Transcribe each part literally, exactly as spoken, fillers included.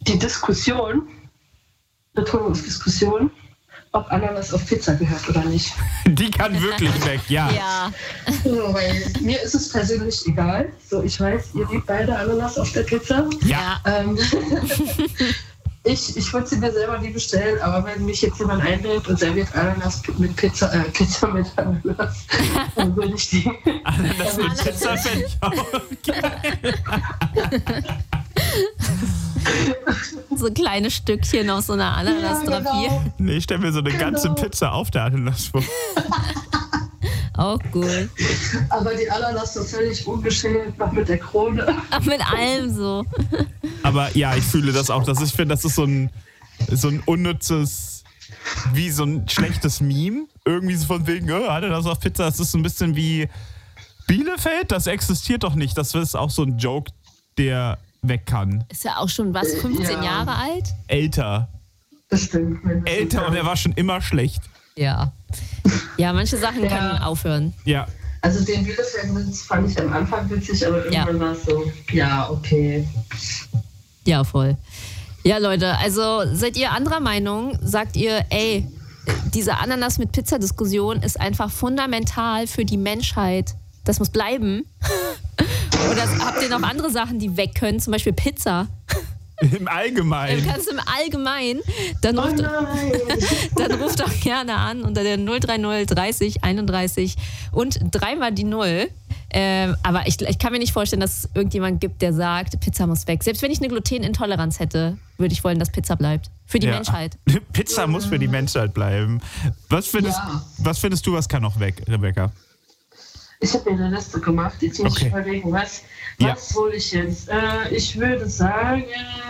die Diskussion, Betonung auf Diskussion, ob Ananas auf Pizza gehört oder nicht. Die kann wirklich weg, ja. Ja. So, weil mir ist es persönlich egal. So, ich weiß, ihr liebt beide Ananas auf der Pizza. Ja. Ähm, ich ich würde sie mir selber nie bestellen, aber wenn mich jetzt jemand einlädt und serviert Ananas mit Pizza, äh, Pizza mit Ananas, dann würde ich die... Ananas mit Pizza fände ich auch geil. So kleine Stückchen auf so einer Ananas Ja, drapiert. genau. Nee, ich stelle mir so eine Genau. ganze Pizza auf der Ananas vor. Auch gut. Aber die Ananas so völlig ungeschält, noch mit der Krone. Ach, mit allem so. Aber ja, ich fühle das auch. Dass ich finde, das ist so ein, so ein unnützes, wie so ein schlechtes Meme. Irgendwie so von wegen, oh, Ananas auf Pizza. Das ist so ein bisschen wie Bielefeld. Das existiert doch nicht. Das ist auch so ein Joke, der weg kann. Ist ja auch schon, was, fünfzehn Ja. Jahre alt? Älter. Das stimmt. Älter und er war schon immer schlecht. Ja. Ja, manche Sachen Ja. können aufhören. Ja. Also den Bielefeld fand ich am Anfang witzig, aber irgendwann Ja. war es so, ja, okay. Ja, voll. Ja, Leute, also seid ihr anderer Meinung? Sagt ihr, ey, diese Ananas mit Pizza-Diskussion ist einfach fundamental für die Menschheit. Das muss bleiben. Oder habt ihr noch andere Sachen, die weg können? Zum Beispiel Pizza. Im Allgemeinen. Du kannst im Allgemeinen, dann Oh ruft, nein! dann ruft doch gerne an unter der null drei null dreißig einunddreißig und dreimal die Null. Ähm, aber ich, ich kann mir nicht vorstellen, dass es irgendjemand gibt, der sagt, Pizza muss weg. Selbst wenn ich eine Glutenintoleranz hätte, würde ich wollen, dass Pizza bleibt. Für die Ja. Menschheit. Pizza muss für die Menschheit bleiben. Was findest, Ja. was findest du, was kann noch weg, Rebecca? Ich habe mir eine Liste gemacht, jetzt muss Okay. ich überlegen, was, Ja. was hole ich jetzt? Äh, ich würde sagen,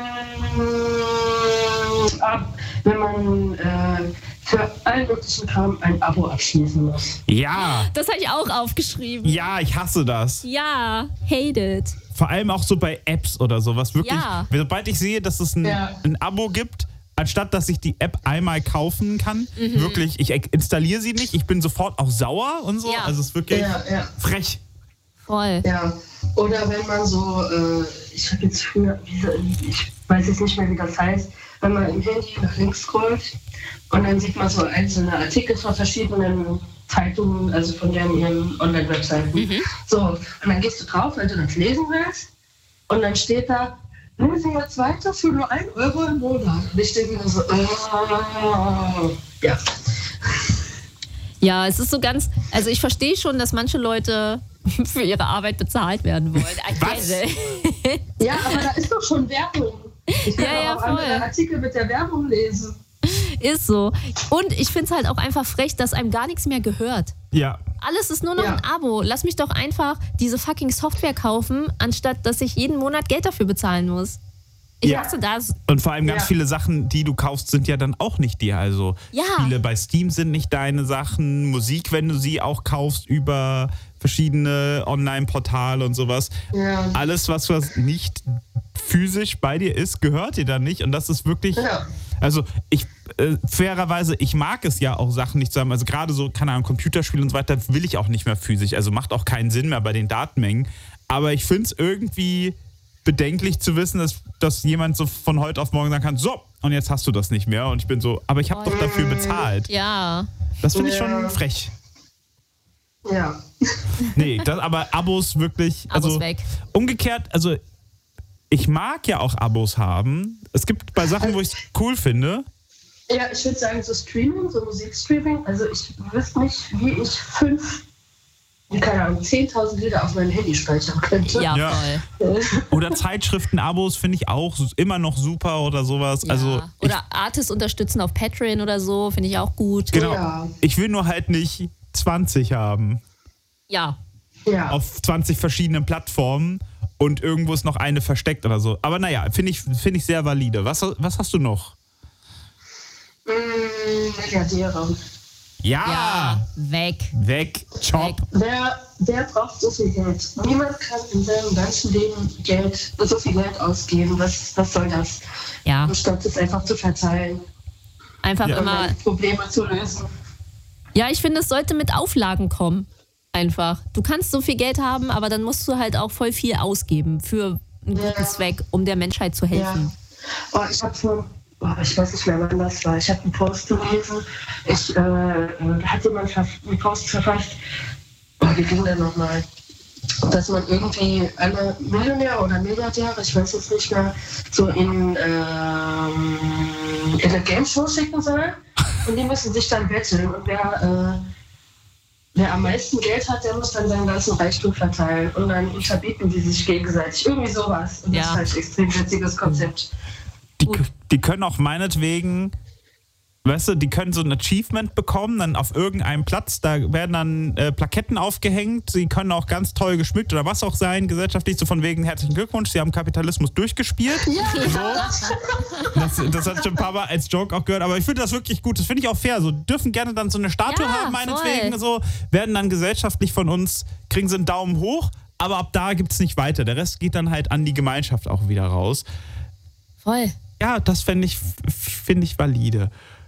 ab, wenn man äh, für allen möglichen Kram ein Abo abschließen muss. Ja, Das habe ich auch aufgeschrieben. ja, ich hasse das. Ja, hate it. Vor allem auch so bei Apps oder so, was wirklich, Ja. sobald ich sehe, dass es ein, Ja. ein Abo gibt, anstatt dass ich die App einmal kaufen kann, Mhm. wirklich, ich installiere sie nicht, ich bin sofort auch sauer und so, Ja. also es ist wirklich Ja, ja. frech. Voll. Ja, oder wenn man so, äh, ich habe jetzt früher, wie- ich weiß jetzt nicht mehr, wie das heißt, wenn man im Handy nach links scrollt und dann sieht man so einzelne Artikel von verschiedenen Zeitungen, also von deren ihren Online-Webseiten. So, und dann gehst du drauf, weil du das lesen willst und dann steht da, lesen jetzt weiter für nur ein Euro im Monat. Und ich denke mir so, äh, ja. Ja, es ist so ganz, also ich verstehe schon, dass manche Leute für ihre Arbeit bezahlt werden wollen. I Was? get it. Ja, aber da ist doch schon Werbung. Ich kann Ja, ja, auch andere voll. Artikel mit der Werbung lesen. Ist so. Und ich finde es halt auch einfach frech, dass einem gar nichts mehr gehört. Ja, Alles ist nur noch Ja. ein Abo. Lass mich doch einfach diese fucking Software kaufen, anstatt dass ich jeden Monat Geld dafür bezahlen muss. Ich Ja. hasse das. und vor allem ganz Ja. viele Sachen, die du kaufst, sind ja dann auch nicht dir. Also Ja. Spiele bei Steam sind nicht deine Sachen, Musik, wenn du sie auch kaufst über verschiedene Online-Portale und sowas. Ja. Alles, was, was nicht physisch bei dir ist, gehört dir dann nicht. Und das ist wirklich, Ja. also ich, äh, fairerweise, ich mag es ja auch, Sachen nicht zu haben. Also gerade so, keine Ahnung, Computerspiele und so weiter will ich auch nicht mehr physisch. Also macht auch keinen Sinn mehr bei den Datenmengen. Aber ich finde es irgendwie bedenklich zu wissen, dass, dass jemand so von heute auf morgen sagen kann, so, und jetzt hast du das nicht mehr. Und ich bin so, aber ich habe doch dafür bezahlt. Ja. Das finde ich Ja. schon frech. Ja. Nee, das, aber Abos wirklich, Abos also weg. umgekehrt, also ich mag ja auch Abos haben. Es gibt bei Sachen, wo ich es cool finde. Ja, ich würde sagen, so Streaming, so Musikstreaming. Also ich wüsste nicht, wie ich fünf, keine Ahnung, zehntausend Lieder auf mein Handy speichern könnte. Ja, Ja. voll. Oder Zeitschriften-Abos finde ich auch immer noch super oder sowas. Ja. Also ich, oder Artists unterstützen auf Patreon oder so, finde ich auch gut. genau, Ja. ich will nur halt nicht zwanzig haben Ja. Ja. auf zwanzig verschiedenen Plattformen und irgendwo ist noch eine versteckt oder so. Aber naja, finde ich, find ich sehr valide. Was, was hast du noch? Mm, Milliardäre. Ja, Ja. Weg. weg, Chop. Weg. Wer, wer braucht so viel Geld? Niemand kann in seinem ganzen Leben Geld, so viel Geld ausgeben. Was, was soll das? Ja. Anstatt es einfach zu verteilen Einfach Ja. und immer. dann Probleme zu lösen. Ja, ich finde, es sollte mit Auflagen kommen. Einfach. Du kannst so viel Geld haben, aber dann musst du halt auch voll viel ausgeben für einen guten Ja. Zweck, um der Menschheit zu helfen. Oh, ich habe so, oh, ich weiß nicht mehr, wann das war. Ich habe einen Post gelesen. Ich, äh, äh, da hat jemand einen Post verfasst. Oh, wie ging der nochmal? Dass man irgendwie alle Millionär oder Milliardäre, ich weiß jetzt nicht mehr, so in, ähm, in eine Game-Show schicken soll. Und die müssen sich dann betteln. Und wer, äh, wer am meisten Geld hat, der muss dann seinen ganzen Reichtum verteilen. Und dann unterbieten die sich gegenseitig. Irgendwie sowas. Und das Ja. ist halt ein extrem witziges Konzept. Die, die können auch meinetwegen, weißt du, die können so ein Achievement bekommen, dann auf irgendeinem Platz, da werden dann äh, Plaketten aufgehängt, sie können auch ganz toll geschmückt oder was auch sein, gesellschaftlich, so von wegen herzlichen Glückwunsch, sie haben Kapitalismus durchgespielt. Ja. So. Das, das hat schon ein paar Mal als Joke auch gehört, aber ich finde das wirklich gut, das finde ich auch fair, so dürfen gerne dann so eine Statue Ja, haben, meinetwegen, voll. so, werden dann gesellschaftlich von uns, kriegen sie einen Daumen hoch, aber ab da gibt es nicht weiter, der Rest geht dann halt an die Gemeinschaft auch wieder raus. Voll. Ja, das fände ich, finde ich valide.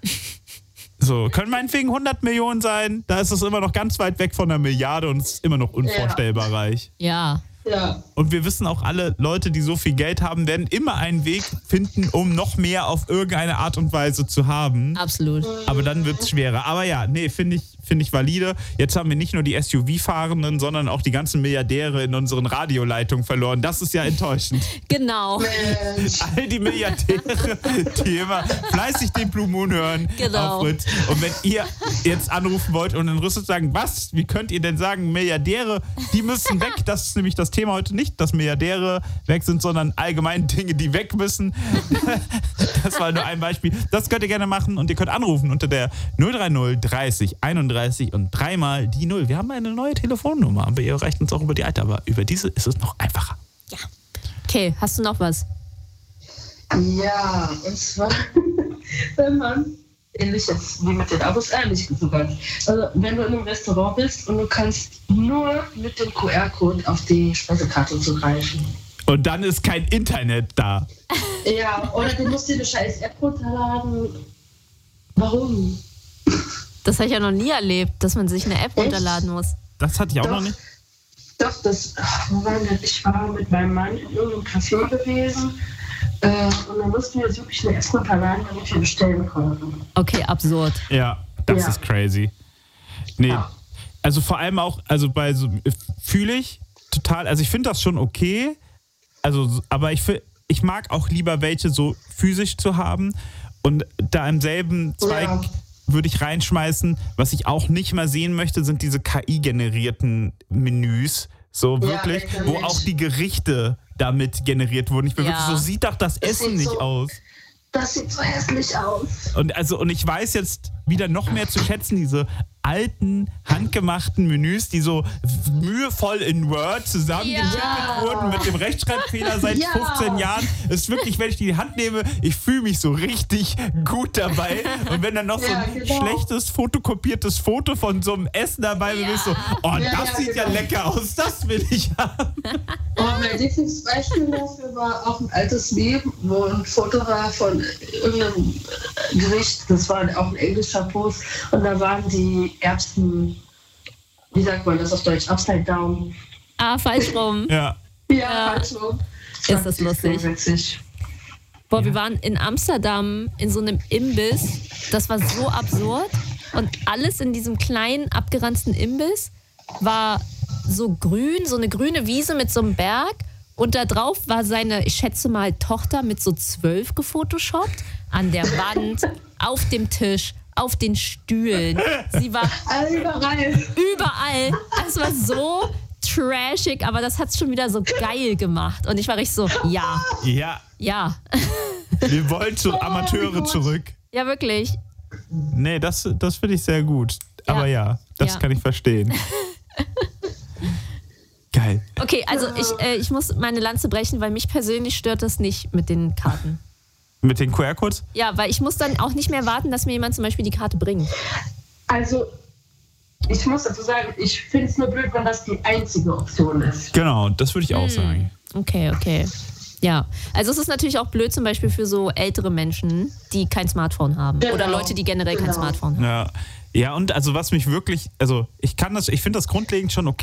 So, können meinetwegen hundert Millionen sein, da ist es immer noch ganz weit weg von einer Milliarde und es ist immer noch unvorstellbar reich. Ja. Ja. Und wir wissen auch, alle Leute, die so viel Geld haben, werden immer einen Weg finden, um noch mehr auf irgendeine Art und Weise zu haben. Absolut. Aber dann wird es schwerer. Aber ja, nee, finde ich, finde ich valide. Jetzt haben wir nicht nur die S U V-Fahrenden, sondern auch die ganzen Milliardäre in unseren Radioleitungen verloren. Das ist ja enttäuschend. Genau. All die Milliardäre, die immer fleißig den Blue Moon hören Genau. auf Fritz. Und wenn ihr jetzt anrufen wollt und in Russland sagen, was, wie könnt ihr denn sagen, Milliardäre, die müssen weg. Das ist nämlich das Thema heute nicht, dass Milliardäre weg sind, sondern allgemein Dinge, die weg müssen. Das war nur ein Beispiel. Das könnt ihr gerne machen und ihr könnt anrufen unter der null drei null dreißig einunddreißig und dreimal die Null. Wir haben eine neue Telefonnummer, aber ihr erreicht uns auch über die alte, aber über diese ist es noch einfacher. Ja. Okay, hast du noch was? Ja, und zwar, wenn man, ähnlich jetzt wie mit den Abos, ehrlich gesagt, also wenn du in einem Restaurant bist und du kannst nur mit dem Q R-Code auf die Speisekarte zugreifen. Und dann ist kein Internet da. Ja, oder du musst dir eine scheiß App runterladen. Warum? Das habe ich ja noch nie erlebt, dass man sich eine App Echt? runterladen muss. Das hatte ich auch Doch. noch nicht. Doch, das, ach, wo war denn? Ich war mit meinem Mann in irgendeinem Café gewesen äh, und dann mussten wir jetzt wirklich eine App runterladen, damit wir bestellen konnten. Okay, absurd. Ja, das Ja. ist crazy. Nee, Ja. also vor allem auch, also bei so, fühle ich total, also ich finde das schon okay, also, aber ich, fi- ich mag auch lieber welche so physisch zu haben und da im selben Zweig Ja. würde ich reinschmeißen, was ich auch nicht mehr sehen möchte, sind diese K I-generierten Menüs, so wirklich, Ja, wo Mensch. auch die Gerichte damit generiert wurden. Ich bin Ja. wirklich so, sieht doch das Das Essen sieht nicht so- aus. Das sieht so hässlich aus. Und also und ich weiß jetzt wieder noch mehr zu schätzen, diese alten, handgemachten Menüs, die so mühevoll in Word zusammengeschnitten Ja. wurden mit dem Rechtschreibfehler seit Ja. fünfzehn Jahren. Es ist wirklich, wenn ich die in die Hand nehme, ich fühle mich so richtig gut dabei. Und wenn dann noch so Ja, ein genau. schlechtes, fotokopiertes Foto von so einem Essen dabei ist, Ja. ist so, oh, Ja, das ja, sieht ja genau. lecker aus, das will ich haben. Oh, mein Lieblingsbeispiel dafür war auch ein altes Meme, wo ein Foto war von irgendeinem Gericht, das war auch ein englischer Post, und da waren die Erbsen, wie sagt man das auf Deutsch, upside down. Ah, falsch rum. Ja. Ja, Ja. falsch rum. Ist das lustig. Witzig. Boah, wir waren in Amsterdam in so einem Imbiss. Das war so absurd. Und alles in diesem kleinen, abgeranzten Imbiss war so grün, so eine grüne Wiese mit so einem Berg. Und da drauf war seine, ich schätze mal, Tochter mit so zwölf gefotoshoppt. An der Wand, auf dem Tisch, auf den Stühlen. Sie war Überall. überall. Es war so trashig, aber das hat es schon wieder so geil gemacht. Und ich war richtig so, ja, Ja, ja. wir wollen zu Amateure Gott. zurück. Ja, wirklich. Nee, das, das finde ich sehr gut. Aber ja, das Ja. kann ich verstehen. Geil. Okay, also ich, äh, ich muss meine Lanze brechen, weil mich persönlich stört das nicht mit den Karten. Mit den Q R-Codes? Ja, weil ich muss dann auch nicht mehr warten, dass mir jemand zum Beispiel die Karte bringt. Also, ich muss dazu sagen, ich finde es nur blöd, wenn das die einzige Option ist. Genau, das würde ich Hm. auch sagen. Okay, okay. Ja, also es ist natürlich auch blöd zum Beispiel für so ältere Menschen, die kein Smartphone haben. Genau, Oder Leute, die generell kein genau. Smartphone haben. Ja. Ja, und also was mich wirklich, also ich kann das, ich finde das grundlegend schon okay,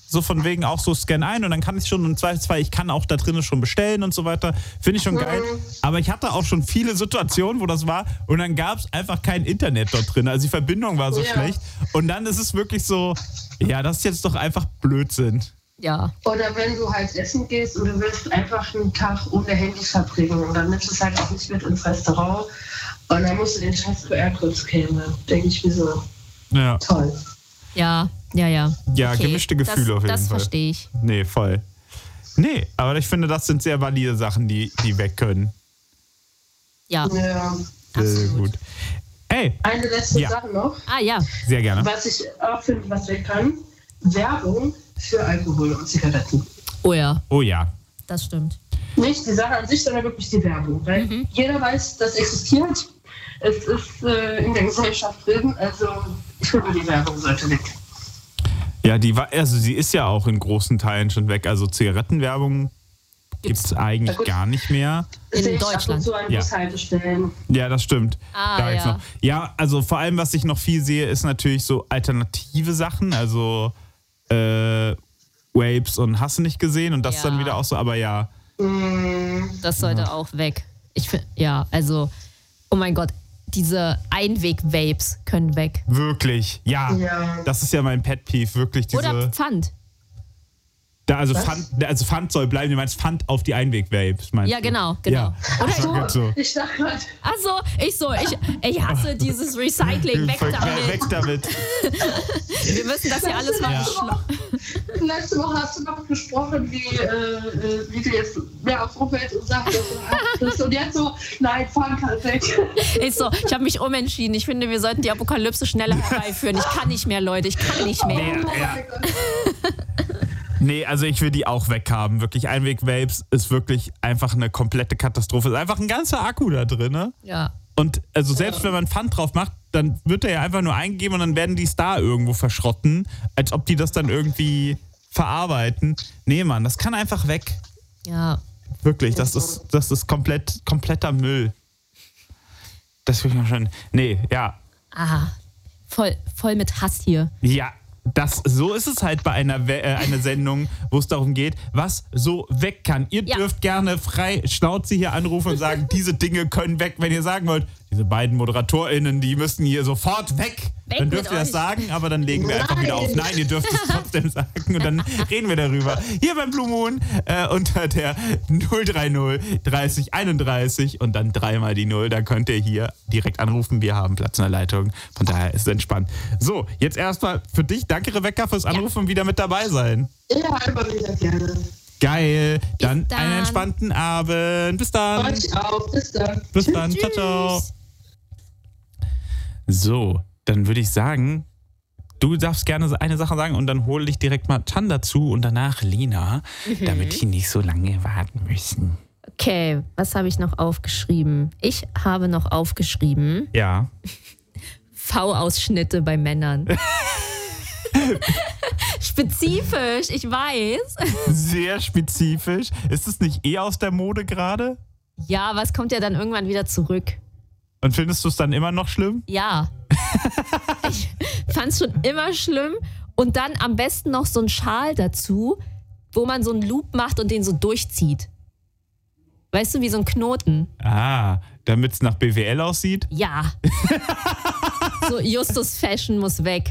So von wegen auch so scan ein und dann kann ich schon im Zweifelsfall, ich kann auch da drinnen schon bestellen und so weiter. Finde ich schon geil. Aber ich hatte auch schon viele Situationen, wo das war und dann gab es einfach kein Internet dort drin. Also die Verbindung war so ja. schlecht. Und dann ist es wirklich so, ja, das ist jetzt doch einfach Blödsinn. Ja. Oder wenn du halt essen gehst und du willst einfach einen Tag ohne Handy verbringen und dann nimmst du es halt auch nicht mit ins Restaurant und dann musst du den scheiß Q R-Code scannen. Denke ich mir so, Ja. toll. Ja, ja, ja. Ja, Okay, gemischte Gefühle das, auf jeden das Fall. Das verstehe ich. Nee, voll. Nee, aber ich finde, das sind sehr valide Sachen, die, die weg können. Ja. Ja. Sehr, sehr Absolut. gut. Ey, Eine letzte Ja. Sache noch, Ah ja. sehr gerne. was ich auch finde, was weg kann, Werbung für Alkohol und Zigaretten. Oh ja, Oh ja. das stimmt. Nicht die Sache an sich, sondern wirklich die Werbung. Weil Mhm. jeder weiß, das existiert. Es ist äh, in der Gesellschaft drin. Also ich finde, die Werbung sollte weg. Ja, die war, also sie ist ja auch in großen Teilen schon weg. Also Zigarettenwerbung gibt es eigentlich Ja, gut. gar nicht mehr. In Sehe ich Deutschland. ab und zu an Ja. Bushaltestellen. Ja, das stimmt. Ah, Da gibt's ja. noch. Ja, also vor allem, was ich noch viel sehe, ist natürlich so alternative Sachen. Also äh, Vapes und hast du nicht gesehen und das Ja. dann wieder auch so, aber ja. Mm, Das sollte auch weg. Ich finde, ja, also, oh mein Gott, diese Einweg-Vapes können weg. Wirklich, ja. Ja. Das ist ja mein Pet-Peeve, wirklich diese. Oder Pfand. Da, also, Was? Pfand, also Pfand soll bleiben, du meinst Pfand auf die Einweg-Vapes, meinst Ja, du? genau, genau. Ja. Oder Das war so. gut so. Ich sag mal, Achso, ich so, ich, ich hasse dieses Recycling. Weg Weg damit. damit. Wir müssen das hier alles mal Ja. beschlo- letzte Woche hast du noch gesprochen, wie, äh, äh, wie du jetzt mehr auf Umwelt und sagst, das und jetzt so, nein, Pfand halt weg. Ich so, ich habe mich umentschieden. Ich finde, wir sollten die Apokalypse schneller herbeiführen. Ich kann nicht mehr, Leute. Ich kann nicht mehr. Nee. Oh Ja. mein Gott. Nee, also ich will die auch weghaben. Wirklich, Einweg-Vapes ist wirklich einfach eine komplette Katastrophe. Ist einfach ein ganzer Akku da drin, ne? Ja. Und also selbst wenn man Pfand drauf macht, dann wird der ja einfach nur eingegeben und dann werden die es da irgendwo verschrotten, als ob die das dann irgendwie verarbeiten. Nee, Mann, das kann einfach weg. Ja. Wirklich, das ist, das ist komplett, kompletter Müll. Das will ich mal schon. Nee, ja. Ah, voll, voll mit Hass hier. Ja, das, so ist es halt bei einer, We- äh, einer Sendung, wo es darum geht, was so weg kann. Ihr Ja. dürft gerne frei Schnauze hier anrufen und sagen, diese Dinge können weg, wenn ihr sagen wollt, diese beiden ModeratorInnen, die müssen hier sofort weg. Weg Dann mit dürft ihr das euch. sagen, aber dann legen wir einfach wieder auf. Nein, ihr dürft es trotzdem sagen und dann reden wir darüber. Hier beim Blue Moon äh, unter der null drei null dreißig einunddreißig und dann dreimal die Null. Da könnt ihr hier direkt anrufen. Wir haben Platz in der Leitung. Von daher ist es entspannt. So, jetzt erstmal für dich. Danke, Rebecca, fürs Anrufen und wieder mit dabei sein. Ja, immer wieder gerne. Geil. Dann, dann. einen entspannten Abend. Bis dann. Euch auch. Bis dann. Bis dann. Ciao, ciao. Tschüss. So, dann würde ich sagen, du darfst gerne eine Sache sagen und dann hole ich direkt mal Tan dazu und danach Lina, Mhm. damit die nicht so lange warten müssen. Okay, was habe ich noch aufgeschrieben? Ich habe noch aufgeschrieben Ja. V-Ausschnitte bei Männern. Spezifisch, ich weiß. Sehr spezifisch. Ist es nicht eh aus der Mode gerade? Ja, aber es kommt ja dann irgendwann wieder zurück. Und findest du es dann immer noch schlimm? Ja. Ich fand es schon immer schlimm. Und dann am besten noch so ein Schal dazu, wo man so einen Loop macht und den so durchzieht. Weißt du, wie so ein Knoten. Ah, damit es nach B W L aussieht? Ja. So, Justus Fashion muss weg.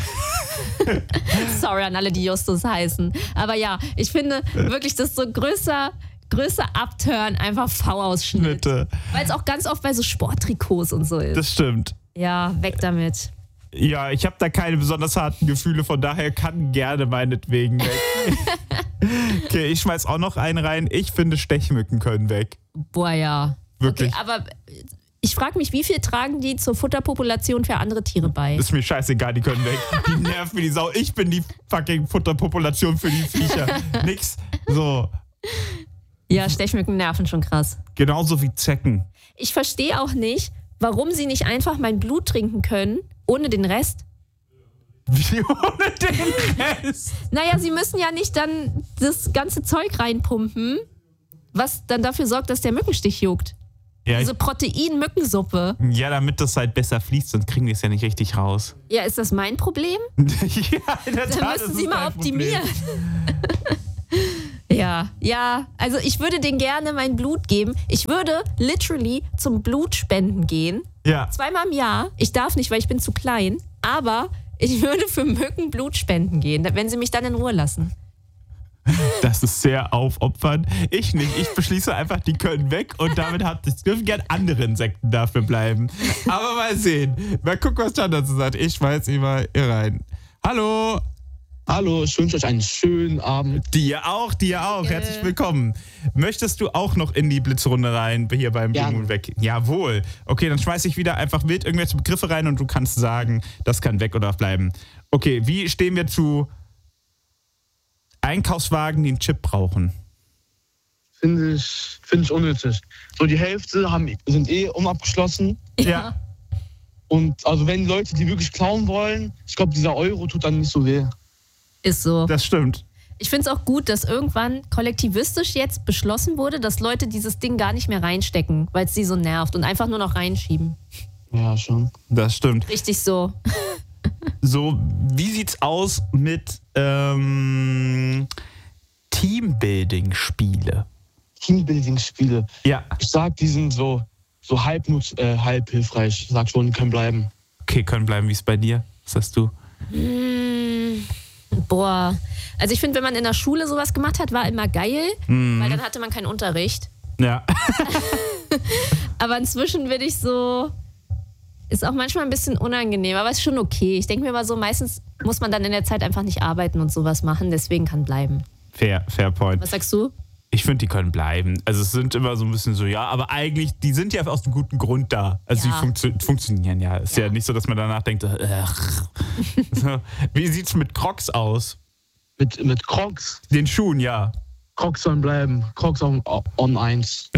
Sorry an alle, die Justus heißen. Aber ja, ich finde wirklich, das ist so größer, größer Upturn, einfach V-Ausschnitt. Bitte. Weil es auch ganz oft bei so Sporttrikots und so ist. Das stimmt. Ja, weg damit. Ja, ich habe da keine besonders harten Gefühle, von daher kann gerne meinetwegen weg. Okay, ich schmeiß auch noch einen rein. Ich finde, Stechmücken können weg. Boah, ja. Wirklich. Okay, aber ich frage mich, wie viel tragen die zur Futterpopulation für andere Tiere bei? Ist mir scheißegal, die können weg. Die nerven wie die Sau. Ich bin die fucking Futterpopulation für die Viecher. Nix. So. Ja, Stechmücken nerven schon krass. Genauso wie Zecken. Ich verstehe auch nicht, warum sie nicht einfach mein Blut trinken können, ohne den Rest. Wie ohne den Rest. Naja, sie müssen ja nicht dann das ganze Zeug reinpumpen, was dann dafür sorgt, dass der Mückenstich juckt. Ja, Diese Protein-Mückensuppe. Ja, damit das halt besser fließt, sonst kriegen die es ja nicht richtig raus. Ja, ist das mein Problem? Ja, in der Dann Tat müssen ist Sie es mal dein optimieren. Problem. Ja, ja. Also ich würde denen gerne mein Blut geben. Ich würde literally zum Blutspenden gehen. Ja. Zweimal im Jahr. Ich darf nicht, weil ich bin zu klein. Aber ich würde für Mücken Blut spenden gehen, wenn sie mich dann in Ruhe lassen. Das ist sehr aufopfernd. Ich nicht. Ich beschließe einfach, die können weg und damit hat, es dürfen gern andere Insekten dafür bleiben. Aber mal sehen. Mal gucken, was John dazu sagt. Ich schmeiß ihn mal hier rein. Hallo. Hallo, ich wünsche euch einen schönen Abend. Dir auch, dir auch. Herzlich willkommen. Möchtest du auch noch in die Blitzrunde rein, hier beim Ja. Bing und Weg? Jawohl. Okay, dann schmeiß ich wieder einfach wild irgendwelche Begriffe rein und du kannst sagen, das kann weg oder bleiben. Okay, wie stehen wir zu Einkaufswagen, die einen Chip brauchen? Finde ich, finde ich unnötig. So die Hälfte haben, sind eh unabgeschlossen. Ja. Und also wenn Leute die wirklich klauen wollen, ich glaube, dieser Euro tut dann nicht so weh. Ist so. Das stimmt. Ich finde es auch gut, dass irgendwann kollektivistisch jetzt beschlossen wurde, dass Leute dieses Ding gar nicht mehr reinstecken, weil es sie so nervt und einfach nur noch reinschieben. Ja, schon. Das stimmt. Richtig so. So, wie sieht's aus mit ähm, Teambuilding-Spiele? Teambuilding-Spiele. Ja. Ich sag, die sind so, so halb, nutz, äh, halb hilfreich. Ich sag schon, die können bleiben. Okay, können bleiben. Wie ist bei dir? Was sagst du? Mmh, boah. Also ich finde, wenn man in der Schule sowas gemacht hat, war immer geil, weil dann hatte man keinen Unterricht. Ja. Aber inzwischen bin ich so, ist auch manchmal ein bisschen unangenehm, aber ist schon okay. Ich denke mir aber so, meistens muss man dann in der Zeit einfach nicht arbeiten und sowas machen, deswegen kann bleiben. Fair, fair point. Was sagst du? Ich finde, die können bleiben. Also es sind immer so ein bisschen so, ja, aber eigentlich, die sind ja aus einem guten Grund da. Also Ja. die funktio- funktionieren ja. Ist ja. Ja. nicht so, dass man danach denkt, ach. So. Wie sieht's mit Crocs aus? Mit, mit Crocs. Den Schuhen, ja. Crocs sollen bleiben. Crocs on, on eins.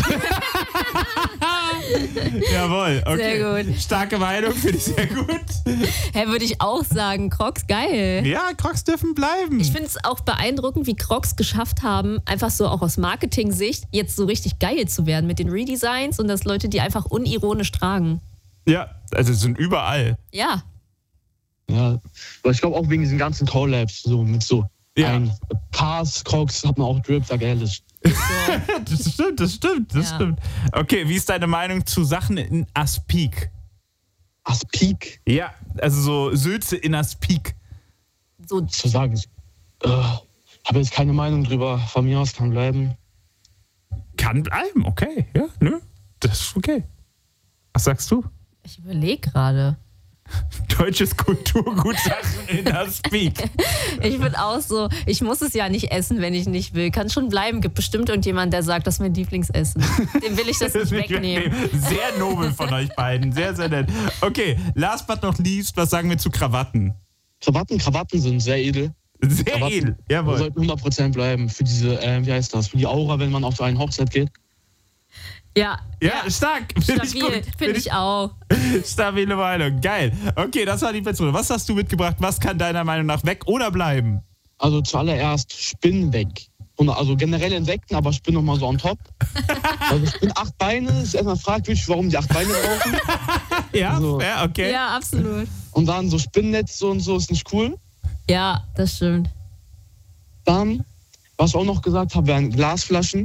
Jawohl, okay. Sehr gut. Starke Meinung, finde ich sehr gut. Hä, würde ich auch sagen, Crocs geil. Ja, Crocs dürfen bleiben. Ich finde es auch beeindruckend, wie Crocs geschafft haben, einfach so auch aus Marketing-Sicht, jetzt so richtig geil zu werden mit den Redesigns und dass Leute die einfach unironisch tragen. Ja, also sind überall. Ja, Ja, aber ich glaube auch wegen diesen ganzen Collabs, so mit so Ja. ein Cars, Crocs, hat man auch Drip, sag ehrlich. Das stimmt, das stimmt, das Ja. stimmt. Okay, wie ist deine Meinung zu Sachen in Aspik? Aspik, Ja, also so Sülze in Aspik. so zu sagen, ich äh, habe jetzt keine Meinung drüber. Von mir aus kann bleiben. Kann bleiben, okay. Ja, nö, das ist okay. Was sagst du? ich überlege gerade. Deutsches Kulturgut Sachen in Aspik. Ich bin auch so, ich muss es ja nicht essen, wenn ich nicht will. Kann schon bleiben. Gibt bestimmt irgendjemand, der sagt, das ist mein Lieblingsessen. Dem will ich das nicht wegnehmen. Sehr nobel von euch beiden, sehr, sehr nett. Okay, last but not least, was sagen wir zu Krawatten? Krawatten, Krawatten sind sehr edel. Sehr Krawatten edel, jawohl. sollten hundert Prozent bleiben für diese, äh, wie heißt das, für die Aura, wenn man auf so eine Hochzeit geht. Ja, Ja, stark. Finde ich stabil, gut. finde ich auch. Stabile Meinung. Geil. Okay, das war die Person. Was hast du mitgebracht? Was kann deiner Meinung nach weg oder bleiben? Also zuallererst Spinnen weg. Und also generell Insekten, aber Spinnen nochmal so on top. Also Spinnen acht Beine, ist erstmal fragwürdig, warum die acht Beine brauchen. Ja, So. fair, okay. Ja, absolut. Und dann so Spinnennetze und so ist nicht cool. Ja, das stimmt. Dann, was ich auch noch gesagt habe, wären Glasflaschen.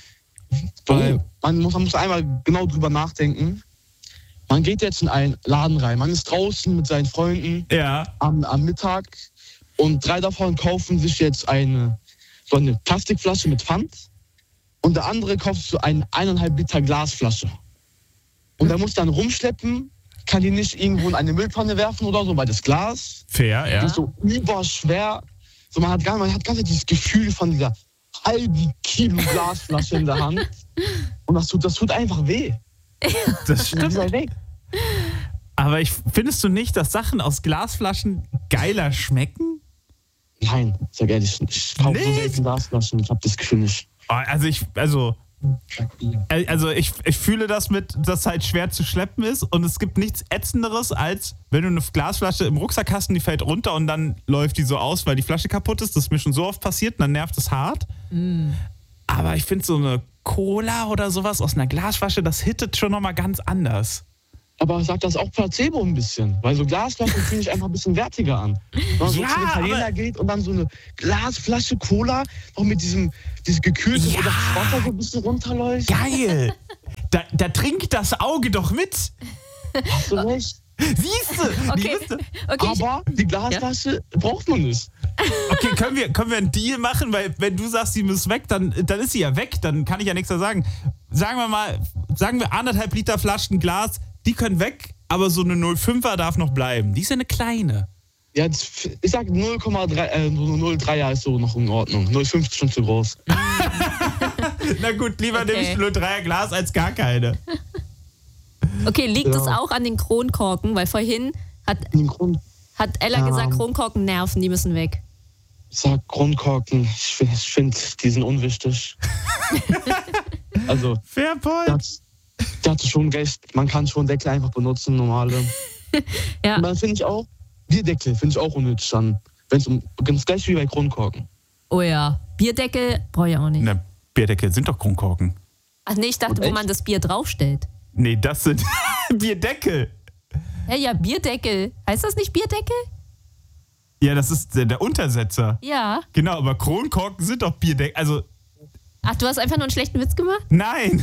Weil man muss, man muss einmal genau drüber nachdenken. Man geht jetzt in einen Laden rein, man ist draußen mit seinen Freunden Ja. am, am Mittag und drei davon kaufen sich jetzt eine, so eine Plastikflasche mit Pfand und der andere kauft so eine eineinhalb Liter Glasflasche. Und der muss dann rumschleppen, kann die nicht irgendwo in eine Mülltonne werfen oder so, weil das Glas Fair, ja. ist so überschwer. So, man hat gar man hat ganz dieses Gefühl von dieser halben Kilo Glasflasche in der Hand. Und das tut, das tut einfach weh. Das Die stimmt. ist weg. Aber ich, findest du nicht, dass Sachen aus Glasflaschen geiler schmecken? Nein, sag ehrlich, ich kaufe so Nicht? selten Glasflaschen. Ich habe das Gefühl nicht. Oh, Also ich, also, also ich, ich fühle das mit, dass halt schwer zu schleppen ist und es gibt nichts Ätzenderes, als wenn du eine Glasflasche im Rucksack hast und die fällt runter und dann läuft die so aus, weil die Flasche kaputt ist. Das ist mir schon so oft passiert und dann nervt es hart. Aber ich finde so eine Cola oder sowas aus einer Glasflasche, das hittet schon nochmal ganz anders. Aber sagt das auch Placebo ein bisschen? Weil so Glasflaschen fühlen sich einfach ein bisschen wertiger an. Wenn man so Ja, zu den Italiener aber- geht und dann so eine Glasflasche Cola noch mit diesem dieses gekühlte Ja. oder das Wasser so ein bisschen runterläuft. Geil! Da, da trinkt das Auge doch mit. Hast du recht. Siehst du? Okay, Siehst du? okay. ich- Aber die Glasflasche braucht man nicht. Okay, können wir, können wir einen Deal machen? Weil wenn du sagst, sie muss weg, dann, dann ist sie ja weg. Dann kann ich ja nichts mehr sagen. Sagen wir mal, sagen wir anderthalb Liter Flaschen Glas, die können weg, aber so eine null Komma fünfer darf noch bleiben. Die ist ja eine kleine. Ja, das- ich sag null Komma drei, äh, null Komma dreier ist so noch in Ordnung. null Komma fünf ist schon zu groß. Na gut, lieber Okay. nehme ich null Komma dreier Glas als gar keine. Okay, liegt es Ja. auch an den Kronkorken? Weil vorhin hat, Im Grund, hat Ella Ja. gesagt, Kronkorken nerven, die müssen weg. ich sag Grundkorken, ich, find- ich finde, die sind unwichtig. Also, Fair der point. hat, der hatte schon recht. Man kann schon Deckel einfach benutzen, normale. Ja. Und dann finde ich auch, Bierdeckel finde ich auch unnötig dann. Wenn es um, ganz gleich wie bei Grundkorken. Oh ja. Bierdeckel brauche ich auch nicht. Na, Bierdeckel sind doch Kronkorken. Ach nee, ich dachte, Und wo echt? man das Bier draufstellt. Nee, das sind Bierdeckel. Ja, ja, Bierdeckel. Heißt das nicht Bierdeckel? Ja, das ist der, der Untersetzer. Ja. Genau, aber Kronkorken sind doch Bierdeckel. Also, Ach, du hast einfach nur einen schlechten Witz gemacht? nein.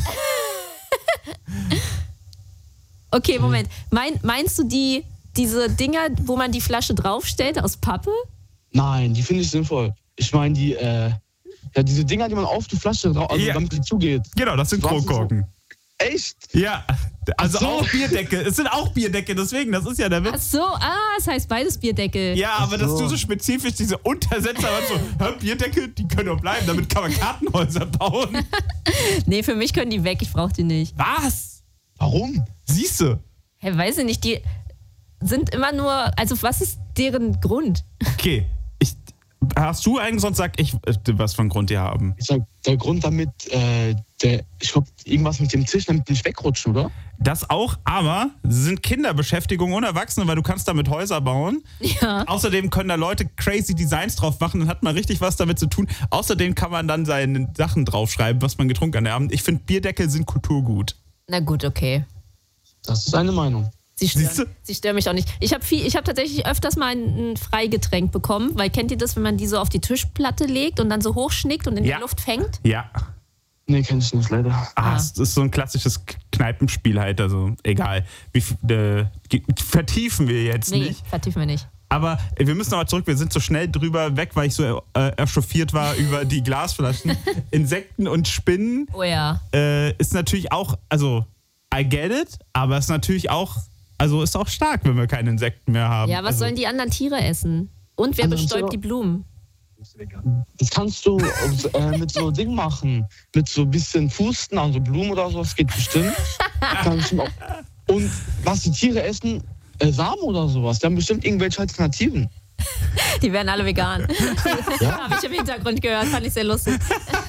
Okay, Moment. Mein, meinst du die, diese Dinger, wo man die Flasche draufstellt aus Pappe? Nein, die finde ich sinnvoll. Ich meine, die, äh, ja, diese Dinger, die man auf die Flasche drauf, also Ja. damit die zugeht. Genau, das sind Was ist Kronkorken. Echt? Ja, also Ach so. auch Bierdeckel. Es sind auch Bierdeckel, deswegen, das ist ja der Ach Witz. so, ah, es heißt beides Bierdeckel. Ja, aber dass so. du so spezifisch diese Untersetzer hast, so, hä, Bierdeckel, die können doch bleiben, damit kann man Kartenhäuser bauen. Nee, für mich können die weg, ich brauche die nicht. Was? Warum? Siehst du? Hä, weiß ich nicht, die sind immer nur, also was ist deren Grund? Okay, ich, hast du einen, sonst sag ich, äh, was für einen Grund die haben. Ich sag, der Grund damit, äh, der, ich glaube, irgendwas mit dem Tisch, damit die nicht wegrutschen, oder? Das auch, aber sie sind Kinderbeschäftigung und Erwachsene, weil du kannst damit Häuser bauen. Ja. Außerdem können da Leute crazy Designs drauf machen, dann hat man richtig was damit zu tun. Außerdem kann man dann seine Sachen draufschreiben, was man getrunken hat am Abend. Ich finde, Bierdeckel sind Kulturgut. Na gut, okay. Das ist eine Meinung. Sie Siehst du? stören, sie stören mich auch nicht. Ich habe hab tatsächlich öfters mal ein, ein Freigetränk bekommen, weil kennt ihr das, wenn man die so auf die Tischplatte legt und dann so hochschnickt und in Ja. die Luft fängt? Ja. Nee, kenn ich nicht, leider. Ah, Ah. es ist so ein klassisches Kneipenspiel halt, also egal. Wie, f- äh, ge- vertiefen wir jetzt Nee, nicht. vertiefen wir nicht. Aber äh, wir müssen nochmal zurück, wir sind so schnell drüber weg, weil ich so äh, echauffiert war über die Glasflaschen. Insekten und Spinnen Oh ja. äh, ist natürlich auch, also I get it, aber ist natürlich auch, also ist auch stark, wenn wir keine Insekten mehr haben. Ja, was also, sollen die anderen Tiere essen? Und wer Andere bestäubt Tiere? die Blumen? Das kannst du äh, mit so Ding machen. Mit so ein bisschen Fusten, also Blumen oder so, das geht bestimmt. Kann ich auch. Und was die Tiere essen, äh, Samen oder sowas, die haben bestimmt irgendwelche Alternativen. Die werden alle vegan. Ja? Habe ich im Hintergrund gehört, fand ich sehr lustig.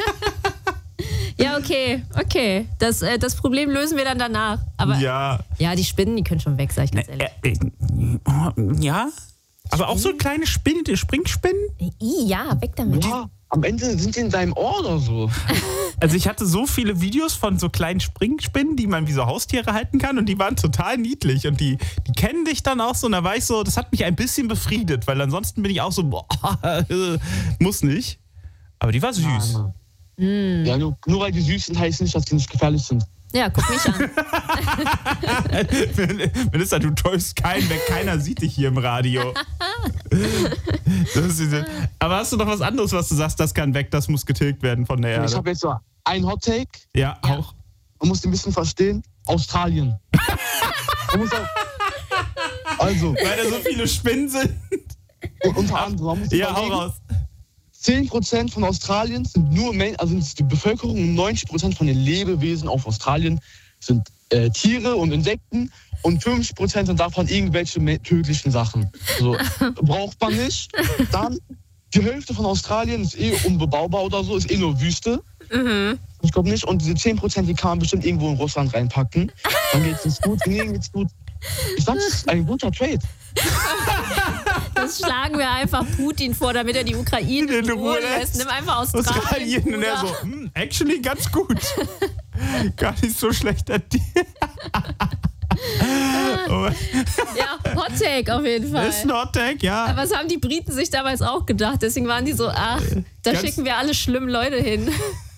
Ja, okay, okay. Das, äh, das Problem lösen wir dann danach. Aber ja. Ja. die Spinnen, die können schon weg, sag ich ganz ehrlich. Äh, äh, ja. Aber auch so kleine Spinnen, Springspinnen? I, ja, weg damit. Ja, am Ende sind die in deinem Ohr oder so. Also ich hatte so viele Videos von so kleinen Springspinnen, die man wie so Haustiere halten kann und die waren total niedlich und die, die kennen dich dann auch so und da war ich so, das hat mich ein bisschen befriedet, weil ansonsten bin ich auch so, boah, muss nicht. Aber die war süß. Mm. Ja, nur, nur weil die süß sind, heißt nicht, dass die nicht gefährlich sind. Ja, guck mich an. Melissa, du täuschst keinen weg, keiner sieht dich hier im Radio. Das ist diese, aber hast du noch was anderes, was du sagst, das kann weg, das muss getilgt werden von der Ich Erde? habe jetzt so einen Hot Take. Ja, Ja. auch. Man muss ein bisschen verstehen. Australien. Man muss auch, also, Weil da so viele Spinnen sind. unter anderem, man muss Ja, hau überlegen, raus. zehn Prozent von Australien sind nur Men also sind die Bevölkerung und neunzig Prozent von den Lebewesen auf Australien sind äh, Tiere und Insekten und fünfzig Prozent sind davon irgendwelche me- tödlichen Sachen. So, braucht man nicht. Dann, die Hälfte von Australien ist eh unbebaubar oder so, ist eh nur Wüste. Mhm. Ich glaube nicht. Und diese zehn Prozent, die kann man bestimmt irgendwo in Russland reinpacken. Dann geht's uns gut, in ihnen geht's gut. Ich sag, das ist ein guter Trade. Das schlagen wir einfach Putin vor, damit er die Ukraine in Ruhe lässt. Nimm einfach Australien. Australien und er so, hm, actually ganz gut. Gar nicht so schlecht an dir. Oh. Ja, Hot Take auf jeden Fall. Ist ein Hot Take, ja. Aber was haben die Briten sich damals auch gedacht? Deswegen waren die so, ach, da Ganz schicken wir alle schlimmen Leute hin.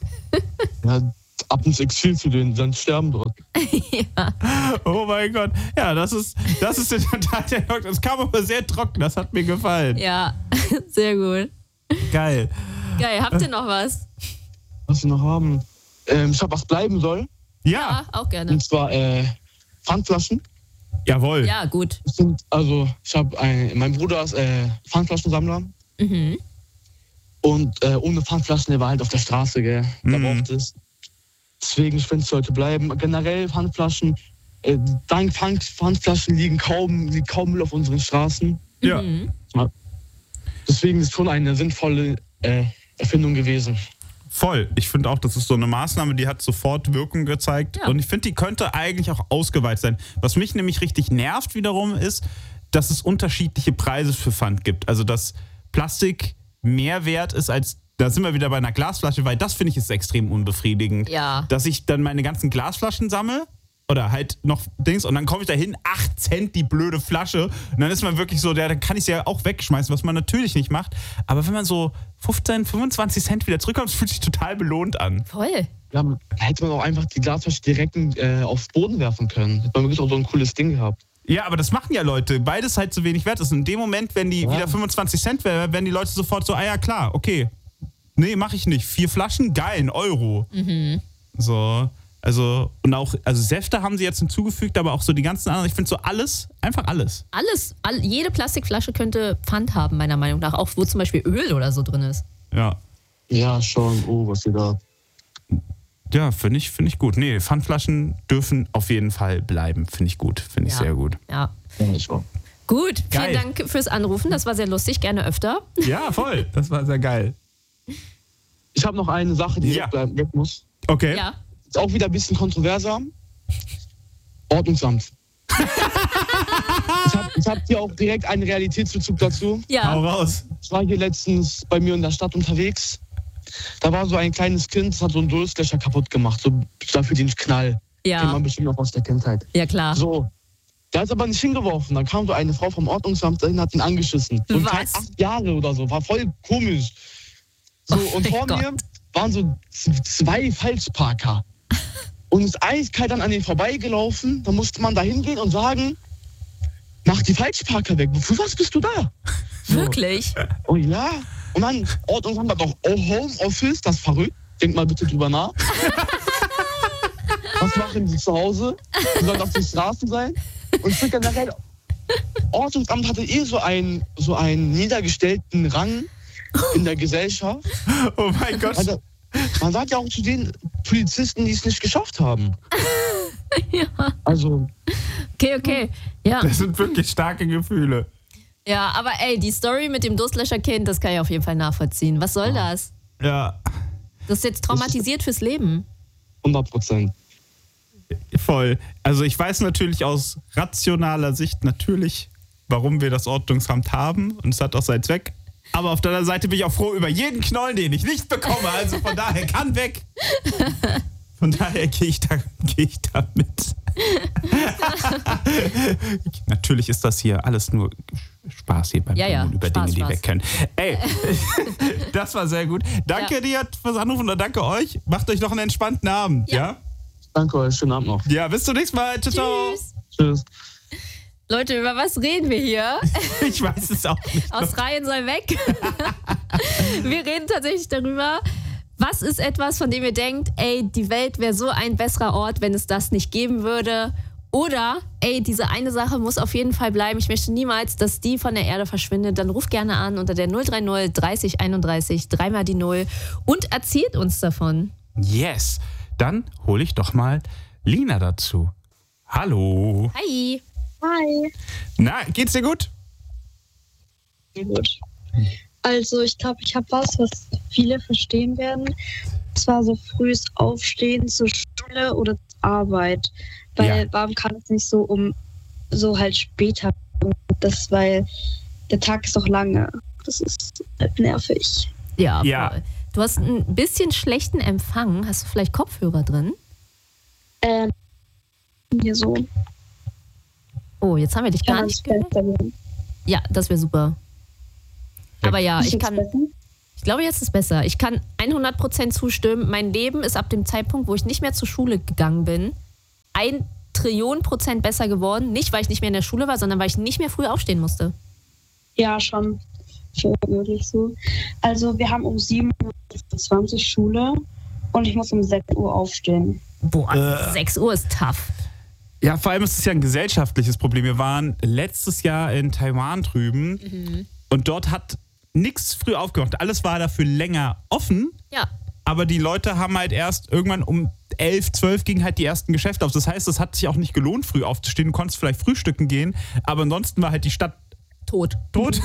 Ja, ab ins Exil zu denen, dann sterben dort. Ja. Oh mein Gott. Ja, das ist, das ist in der Tat der Doktor. Das kam aber sehr trocken, das hat mir gefallen. Ja, sehr gut. Geil. Geil, habt ihr noch was? Was wir noch haben. Ähm, ich hab was bleiben soll. Ja, Ja, auch gerne. Und zwar äh, Pfandflaschen. jawohl. Ja, gut. Das sind, also ich habe ein, mein Bruder ist äh, Pfandflaschensammler. Mhm. Und äh, ohne Pfandflaschen, der war halt auf der Straße, gell. Da Mhm. braucht es. Deswegen, ich finde, es sollte bleiben. Generell Pfandflaschen, äh, dank Pfand, Pfandflaschen liegen kaum, liegt kaum Müll auf unseren Straßen. Ja. Mhm. Deswegen ist es schon eine sinnvolle äh, Erfindung gewesen. Voll. Ich finde auch, das ist so eine Maßnahme, die hat sofort Wirkung gezeigt. Ja. Und ich finde, die könnte eigentlich auch ausgeweitet sein. Was mich nämlich richtig nervt wiederum ist, dass es unterschiedliche Preise für Pfand gibt. Also, dass Plastik mehr wert ist als, da sind wir wieder bei einer Glasflasche, weil das finde ich ist extrem unbefriedigend. Ja. Dass ich dann meine ganzen Glasflaschen sammle oder halt noch Dings und dann komme ich da hin, acht Cent die blöde Flasche und dann ist man wirklich so, ja, dann kann ich sie ja auch wegschmeißen, was man natürlich nicht macht. Aber wenn man so fünfzehn, fünfundzwanzig Cent wieder zurückkommt, das fühlt sich total belohnt an. Voll. Ja, da hätte man auch einfach die Glasflasche direkt äh, aufs Boden werfen können. Hätte man wirklich auch so ein cooles Ding gehabt. Ja, aber das machen ja Leute, beides halt so wenig wert ist. Und in dem Moment, wenn die Ja. wieder fünfundzwanzig Cent wären, werden die Leute sofort so, ah ja klar, okay. Nee, mach ich nicht. Vier Flaschen, geil, ein Euro. Mhm. So, also, und auch, also Säfte haben sie jetzt hinzugefügt, aber auch so die ganzen anderen, ich finde so alles, einfach alles. Alles, all, jede Plastikflasche könnte Pfand haben, meiner Meinung nach. Auch wo zum Beispiel Öl oder so drin ist. Ja. Ja, schon. Oh, was ihr da. Ja, finde ich, finde ich gut. Nee, Pfandflaschen dürfen auf jeden Fall bleiben. Finde ich gut. Finde ich Ja. sehr gut. Ja. Ja, ich auch. Gut, Geil. vielen Dank fürs Anrufen. Das war sehr lustig. Gerne öfter. Ja, voll. Das war sehr geil. Ich habe noch eine Sache, die Ja. wegbleiben weg muss. Okay. Ja. Ist auch wieder ein bisschen kontroverser. Ordnungsamt. ich habe ich hab hier auch direkt einen Realitätsbezug dazu. Ja. Hau raus. Ich war hier letztens bei mir in der Stadt unterwegs. Da war so ein kleines Kind, das hat so einen Durstlöscher kaputt gemacht. So dafür den Knall. Den Ja. man bestimmt noch aus der Kindheit. Ja, klar. So. Der hat aber nicht hingeworfen. Dann kam so eine Frau vom Ordnungsamt dahin, hat ihn angeschissen. So ein Was? Klein, acht Jahre oder so. War voll komisch. So, Oh und mein vor Gott. mir waren so z- zwei Falschparker. Und ist eiskalt dann an denen vorbeigelaufen. Da musste man da hingehen und sagen, mach die Falschparker weg. Für was bist du da? Wirklich? Oh ja. Und dann Ordnungsamt hat auch oh, Homeoffice, das ist verrückt. Denk mal bitte drüber nach. Was machen die zu Hause? Die sollen auf den Straßen sein. Und ich finde generell, Ordnungsamt hatte eh so einen, so einen niedergestellten Rang in der Gesellschaft. Oh mein Gott. Also, man sagt ja auch zu den Polizisten, die es nicht geschafft haben. Ja. Also, Okay, okay. Ja. Das sind wirklich starke Gefühle. Ja, aber ey, die Story mit dem Durstlöscherkind, das kann ich auf jeden Fall nachvollziehen. Was soll das? Ja, Das ist jetzt traumatisiert fürs Leben. hundert Prozent. voll. Also ich weiß natürlich aus rationaler Sicht natürlich, warum wir das Ordnungsamt haben. Und es hat auch seinen Zweck. Aber auf der anderen Seite bin ich auch froh über jeden Knollen, den ich nicht bekomme. Also von daher kann weg. Von daher gehe ich da, gehe ich da mit. Natürlich ist das hier alles nur Spaß hier beim Ja, ja, Reden über Spaß, Dinge, die Spaß. weg können. Ey, das war sehr gut. Danke Ja. dir fürs Anrufen und danke euch. Macht euch noch einen entspannten Abend. Ja. Ja? Danke euch, schönen Abend noch. Ja, bis zum nächsten Mal. Ciao, ciao. Tschüss. Tschüss. Leute, über was reden wir hier? Ich weiß es auch nicht. Australien soll weg. Wir reden tatsächlich darüber, was ist etwas, von dem ihr denkt, ey, die Welt wäre so ein besserer Ort, wenn es das nicht geben würde. Oder, ey, diese eine Sache muss auf jeden Fall bleiben. Ich möchte niemals, dass die von der Erde verschwindet. Dann ruft gerne an unter der null drei null dreißig einunddreißig, dreimal die Null und erzählt uns davon. Yes. Dann hole ich doch mal Lina dazu. Hallo. Hi. Hi. Na, geht's dir gut? Gut. Also ich glaube, ich habe was, was viele verstehen werden. Und zwar so frühes Aufstehen zur Schule oder zur Arbeit. Weil Ja. warum kann es nicht so um so halt später? Das weil der Tag ist doch lange. Das ist halt nervig. Ja, Ja. voll. Du hast ein bisschen schlechten Empfang. Hast du vielleicht Kopfhörer drin? Ähm, hier so. Oh, jetzt haben wir dich gar Kann nicht man gehört. besser werden. Ja, das wäre super. Aber ja, Ist ich jetzt kann, besser? ich glaube, jetzt ist es besser. Ich kann hundert Prozent zustimmen. Mein Leben ist ab dem Zeitpunkt, wo ich nicht mehr zur Schule gegangen bin, ein Trillion Prozent besser geworden. Nicht, weil ich nicht mehr in der Schule war, sondern weil ich nicht mehr früh aufstehen musste. Ja, schon. Schon wirklich so. Also wir haben um sieben Uhr zwanzig Schule und ich muss um sechs Uhr aufstehen. Boah, Äh. sechs Uhr ist tough. Ja, vor allem ist es ja ein gesellschaftliches Problem. Wir waren letztes Jahr in Taiwan drüben Mhm. und dort hat nichts früh aufgemacht. Alles war dafür länger offen, Ja. aber die Leute haben halt erst irgendwann um elf, zwölf gingen halt die ersten Geschäfte auf. Das heißt, es hat sich auch nicht gelohnt, früh aufzustehen. Du konntest vielleicht frühstücken gehen, aber ansonsten war halt die Stadt Tot. tot.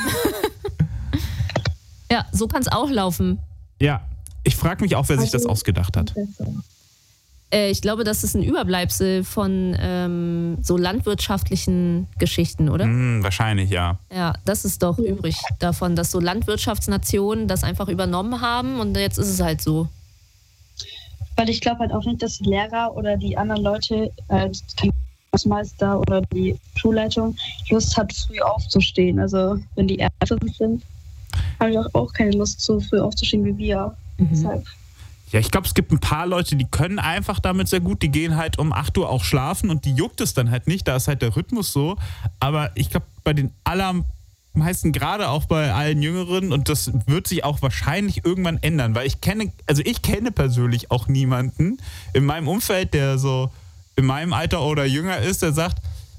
Ja, so kann es auch laufen. Ja, ich frage mich auch, wer sich das Also- ausgedacht hat. Äh, ich glaube, das ist ein Überbleibsel von ähm, so landwirtschaftlichen Geschichten, oder? Hm, wahrscheinlich, ja. Ja, das ist doch übrig davon, dass so Landwirtschaftsnationen das einfach übernommen haben und jetzt ist es halt so. Weil ich glaube halt auch nicht, dass die Lehrer oder die anderen Leute, äh, die Hausmeister oder die Schulleitung Lust hat, früh aufzustehen. Also wenn die Ärzte sind, haben die auch, auch keine Lust, so früh aufzustehen wie wir. Mhm. Deshalb. Ja, ich glaube, es gibt ein paar Leute, die können einfach damit sehr gut. Die gehen halt um acht Uhr auch schlafen und die juckt es dann halt nicht. Da ist halt der Rhythmus so. Aber ich glaube, bei den allermeisten, gerade auch bei allen Jüngeren, und das wird sich auch wahrscheinlich irgendwann ändern, weil ich kenne, also ich kenne persönlich auch niemanden in meinem Umfeld, der so in meinem Alter oder jünger ist, der sagt,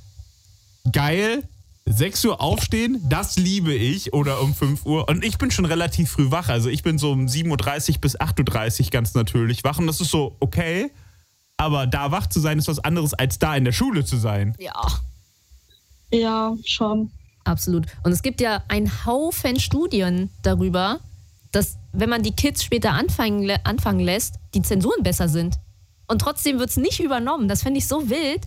geil, sechs Uhr aufstehen, das liebe ich, oder um fünf Uhr. Und ich bin schon relativ früh wach. Also ich bin so um sieben Uhr dreißig bis acht Uhr dreißig ganz natürlich wach. Und das ist so okay. Aber da wach zu sein, ist was anderes, als da in der Schule zu sein. Ja. Ja, schon. Absolut. Und es gibt ja einen Haufen Studien darüber, dass, wenn man die Kids später anfangen, anfangen lässt, die Zensuren besser sind. Und trotzdem wird es nicht übernommen. Das finde ich so wild.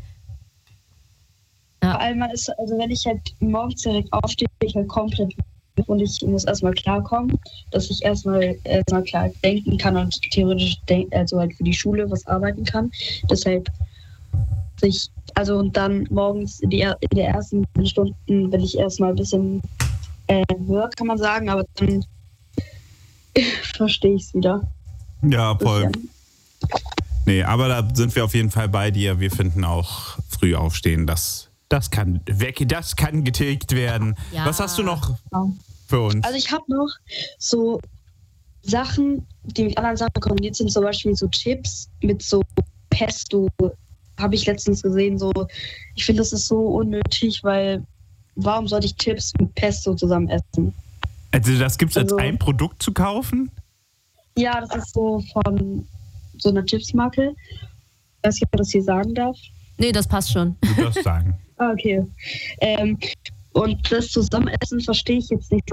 Ja. Vor allem, man ist, also wenn ich halt morgens direkt aufstehe, bin ich halt komplett wach und ich muss erstmal klarkommen, dass ich erstmal erstmal klar denken kann und theoretisch denk, also halt für die Schule was arbeiten kann. Deshalb ich, also und dann morgens in, die, in der ersten Stunden bin ich erstmal ein bisschen äh, höher, kann man sagen, aber dann verstehe ich es wieder. Ja, voll. Bisschen. Nee, aber da sind wir auf jeden Fall bei dir. Wir finden auch früh aufstehen, das, das, kann, weg, das kann getilgt werden. Ja. Was hast du noch Ja. für uns? Also ich habe noch so Sachen, die mit anderen Sachen kombiniert sind, zum Beispiel so Chips mit so Pesto, habe ich letztens gesehen. So, ich finde, das ist so unnötig, weil warum sollte ich Chips mit Pesto zusammen essen? Also das gibt es als also- ein Produkt zu kaufen? Ja, das ist so von so einer Chipsmarke. Ich weiß nicht, ob ich das hier sagen darf. Nee, das passt schon. Du darfst sagen. Ah, okay. Ähm, und das Zusammenessen verstehe ich jetzt nicht so,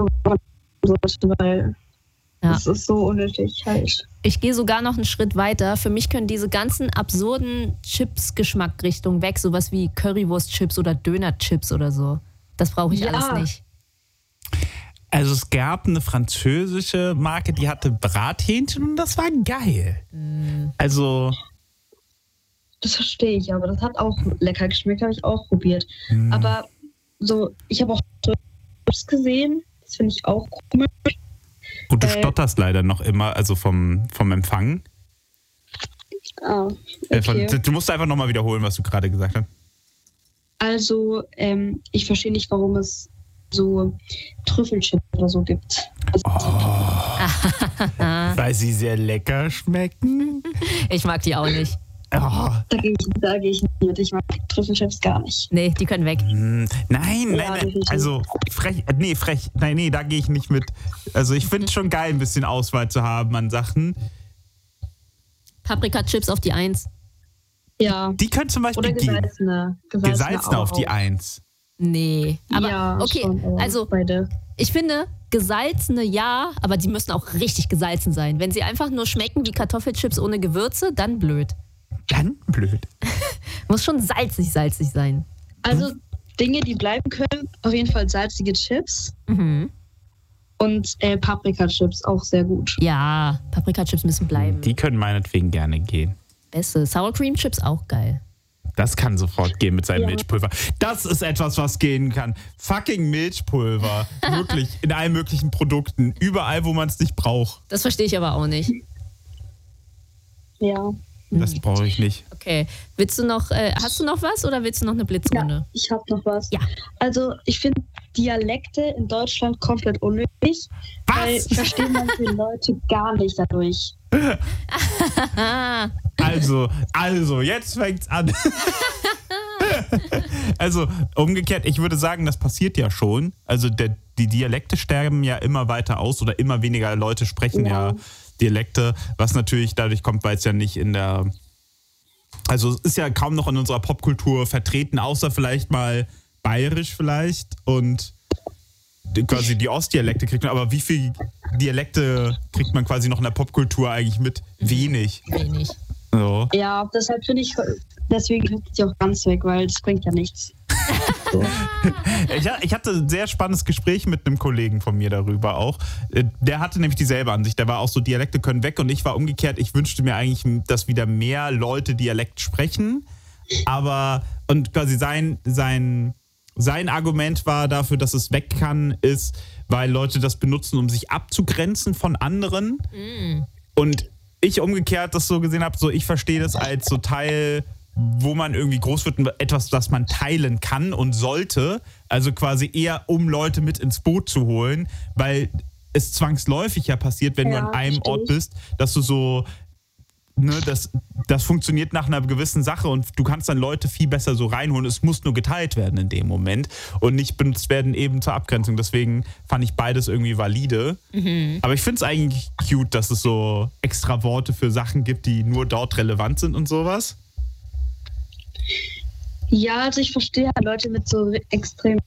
weil Ja. das ist so unnötig halt. Ich gehe sogar noch einen Schritt weiter. Für mich können diese ganzen absurden Chips-Geschmackrichtungen weg, sowas wie Currywurst-Chips oder Döner-Chips oder so. Das brauche ich Ja. alles nicht. Also es gab eine französische Marke, die hatte Brathähnchen und das war geil. Also, Das verstehe ich, aber das hat auch lecker geschmeckt, habe ich auch probiert. mh, Aber so, ich habe auch Chips gesehen, das finde ich auch komisch. gut, du äh, stotterst leider noch immer, also vom, vom Empfang. Ah, Äh, von, okay. du musst einfach nochmal wiederholen, was du gerade gesagt hast. Also, ähm, ich verstehe nicht, warum es so Trüffelchips oder so gibt. Also, Weil sie sehr lecker schmecken. Ich mag die auch nicht. Oh, da gehe ich, da gehe ich nicht mit. Ich mag Trüffelchips gar nicht. Nee, die können weg. mh, nein, nein, Ja, nein. definitiv. Also frech, äh, nee, frech. Nein, nee, da gehe ich nicht mit. Also ich finde es schon geil, ein bisschen Auswahl zu haben an Sachen. Paprika-Chips auf die Eins. Ja. Die können zum Beispiel Oder gehen. gesalzene. Gesalzene, Gesalzene auf die auch. Eins. Nee. Aber ja, okay, schon, aber also beide. ich finde, gesalzene ja, aber die müssen auch richtig gesalzen sein. Wenn sie einfach nur schmecken wie Kartoffelchips ohne Gewürze, dann blöd. Dann blöd. Muss schon salzig, salzig sein. Also, Dinge, die bleiben können, auf jeden Fall salzige Chips Mhm. und äh, Paprika-Chips, auch sehr gut. Ja, Paprika-Chips müssen bleiben. Die können meinetwegen gerne gehen. Beste. Sour Cream Chips auch geil. Das kann sofort gehen mit seinem Ja. Milchpulver. Das ist etwas, was gehen kann. Fucking Milchpulver. Wirklich. In allen möglichen Produkten. Überall, wo man es nicht braucht. Das verstehe ich aber auch nicht. Ja. Das brauche ich nicht. Okay. Willst du noch, äh, hast du noch was oder willst du noch eine Blitzrunde? Ja, ich habe noch was. Ja. Also ich finde Dialekte in Deutschland komplett unnötig, weil Was? verstehen manche Leute gar nicht dadurch. Also, also, jetzt fängt's an. Also, umgekehrt, ich würde sagen, das passiert ja schon. Also, der, die Dialekte sterben ja immer weiter aus oder immer weniger Leute sprechen ja, Ja. Dialekte, was natürlich dadurch kommt, weil es ja nicht in der. Also, es ist ja kaum noch in unserer Popkultur vertreten, außer vielleicht mal bayerisch vielleicht und die- quasi die Ostdialekte kriegt man. Aber wie viele Dialekte kriegt man quasi noch in der Popkultur eigentlich mit? Wenig. Wenig. So. Ja, deshalb finde ich, deswegen ist sie auch ganz weg, weil es bringt ja nichts. Ich, ha- ich hatte ein sehr spannendes Gespräch mit einem Kollegen von mir darüber auch. Äh, Der hatte nämlich dieselbe Ansicht. Der war auch so, Dialekte können weg und ich war umgekehrt. Ich wünschte mir eigentlich, dass wieder mehr Leute Dialekt sprechen. Aber, und quasi sein, sein, sein Argument war dafür, dass es weg kann, ist, weil Leute das benutzen, um sich abzugrenzen von anderen. Und ich umgekehrt das so gesehen habe, so ich verstehe das als so Teil, wo man irgendwie groß wird, etwas, das man teilen kann und sollte. Also quasi eher, um Leute mit ins Boot zu holen, weil es zwangsläufig ja passiert, wenn du Ja, an einem verstehe Ort ich. bist, dass du so, ne, das, das funktioniert nach einer gewissen Sache und du kannst dann Leute viel besser so reinholen. Es muss nur geteilt werden in dem Moment und nicht benutzt werden eben zur Abgrenzung. Deswegen fand ich beides irgendwie valide. Aber ich finde es eigentlich cute, dass es so extra Worte für Sachen gibt, die nur dort relevant sind und sowas. Ja, also ich verstehe halt Leute mit so extrem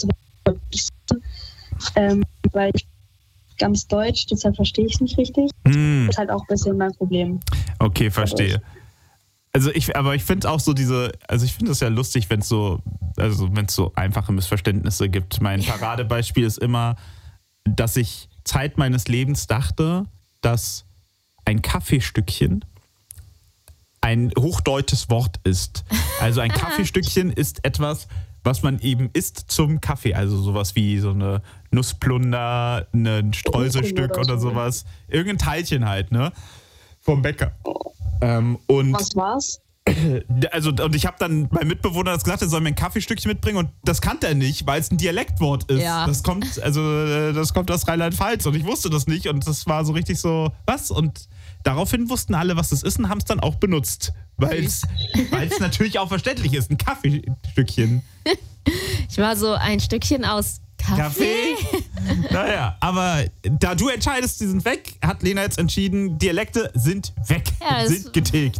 ähm, weil ich ganz deutsch, deshalb verstehe ich es nicht richtig. Hm, Das ist halt auch ein bisschen mein Problem. okay, verstehe. Also ich, aber ich finde auch so diese, also ich finde es ja lustig, wenn es so, also wenn es so einfache Missverständnisse gibt. Mein Paradebeispiel ist immer, dass ich Zeit meines Lebens dachte, dass ein Kaffeestückchen ein hochdeutsches Wort ist. Also ein Kaffeestückchen ist etwas, was man eben isst zum Kaffee. Also sowas wie so eine Nussplunder, ein Streuselstück Oder oder so. sowas. Irgendein Teilchen halt, ne? Vom Bäcker. Ähm, und Was war's? also und ich habe dann meinem Mitbewohner das gesagt, er soll mir ein Kaffeestückchen mitbringen und das kannte er nicht, weil es ein Dialektwort ist. Ja. Das kommt also äh, das kommt aus Rheinland-Pfalz und ich wusste das nicht und das war so richtig so, was? Und daraufhin wussten alle, was das ist und haben es dann auch benutzt, weil es natürlich auch verständlich ist, ein Kaffeestückchen. Ich war so ein Stückchen aus Kaffee. Kaffee? Naja, aber da du entscheidest, die sind weg, hat Lena jetzt entschieden, Dialekte sind weg, Ja, das- sind getilgt.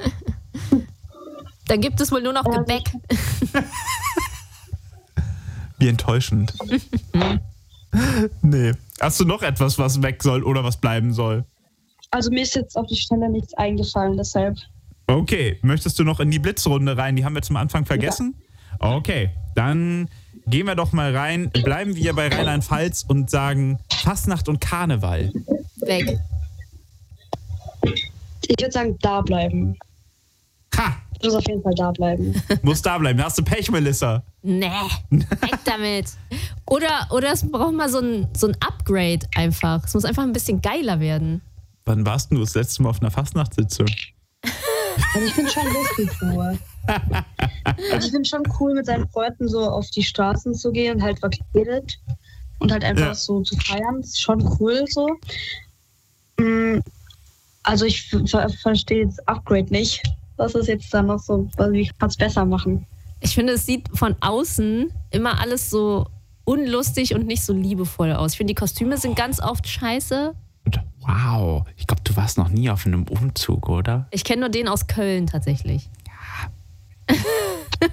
Dann gibt es wohl nur noch Gebäck. Wie enttäuschend. Nee. Hast du noch etwas, was weg soll oder was bleiben soll? Also mir ist jetzt auf die Schnelle nichts eingefallen, deshalb. Okay, möchtest du noch in die Blitzrunde rein? Die haben wir zum Anfang vergessen? Okay, dann gehen wir doch mal rein. Bleiben wir bei Rheinland-Pfalz und sagen Fastnacht und Karneval. Weg. Ich würde sagen, da bleiben. Ha! Ich muss auf jeden Fall da bleiben. Muss da bleiben. Da hast du Pech, Melissa. Nee, weg damit. Oder, oder es braucht mal so ein, so ein Upgrade einfach. Es muss einfach ein bisschen geiler werden. Wann warst du das letzte Mal auf einer Fastnachtssitzung? Also ich finde schon lustig nur. Also ich finde schon cool, mit seinen Freunden so auf die Straßen zu gehen und halt verkleidet und halt einfach Ja. so zu feiern. Das ist schon cool so. Mm, Also ich ver verstehe das Upgrade nicht. Was ist jetzt da noch so, also wie kann es besser machen? Ich finde, es sieht von außen immer alles so unlustig und nicht so liebevoll aus. Ich finde, die Kostüme sind ganz oft scheiße. Wow, ich glaube, du warst noch nie auf einem Umzug, oder? Ich kenne nur den aus Köln tatsächlich.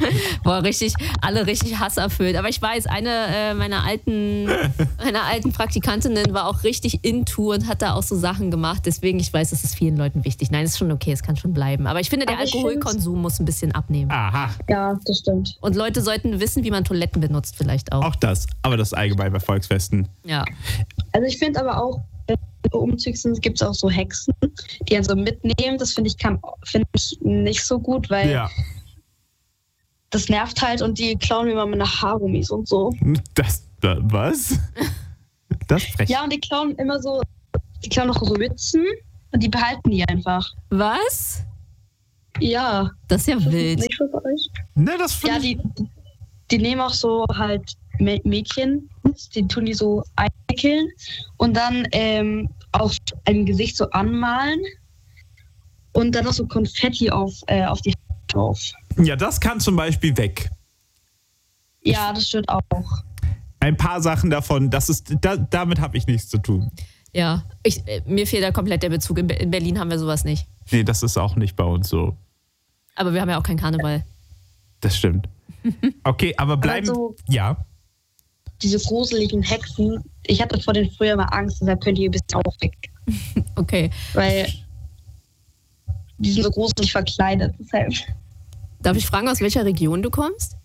Boah, richtig, alle richtig hasserfüllt. Aber ich weiß, eine äh, meiner alten, meiner alten Praktikantinnen war auch richtig into und hat da auch so Sachen gemacht. Deswegen, ich weiß, das ist vielen Leuten wichtig. Nein, ist schon okay, es kann schon bleiben. Aber ich finde, der Aber ich Alkoholkonsum muss ein bisschen abnehmen. Aha, Ja, das stimmt. Und Leute sollten wissen, wie man Toiletten benutzt vielleicht auch. auch das. Aber das ist allgemein bei Volksfesten. Ja. Also ich finde aber auch, wenn wir umzügig sind, gibt es auch so Hexen, die einen so mitnehmen. Das finde ich, kann- find ich nicht so gut, weil Ja, das nervt halt und die klauen mir immer meine Haargummis und so. das, da- was? Das ist frech. Ja, und die klauen immer so, die klauen noch so Mützen und die behalten die einfach. Was? Ja. Das ist ja Das ist wild. nicht so für euch. Ne, das Ja, finde ich... die, die nehmen auch so halt Mä- Mädchen, die tun die so einwickeln und dann ähm, auf ein Gesicht so anmalen und dann noch so Konfetti auf, äh, auf die Haut drauf. Ja, das kann zum Beispiel weg. Ja, das stimmt auch. Ein paar Sachen davon, das ist, da, damit habe ich nichts zu tun. Ja, ich, äh, mir fehlt da komplett der Bezug. In, Be- in Berlin haben wir sowas nicht. Nee, das ist auch nicht bei uns so. Aber wir haben ja auch keinen Karneval. Das stimmt. Okay, aber bleiben... Also- ja. Diese gruseligen Hexen, ich hatte vor denen früher mal Angst, deshalb könnt ihr ein bisschen auch weg. Okay. Weil die sind so gruselig verkleidet. Deshalb. Darf ich fragen, aus welcher Region du kommst?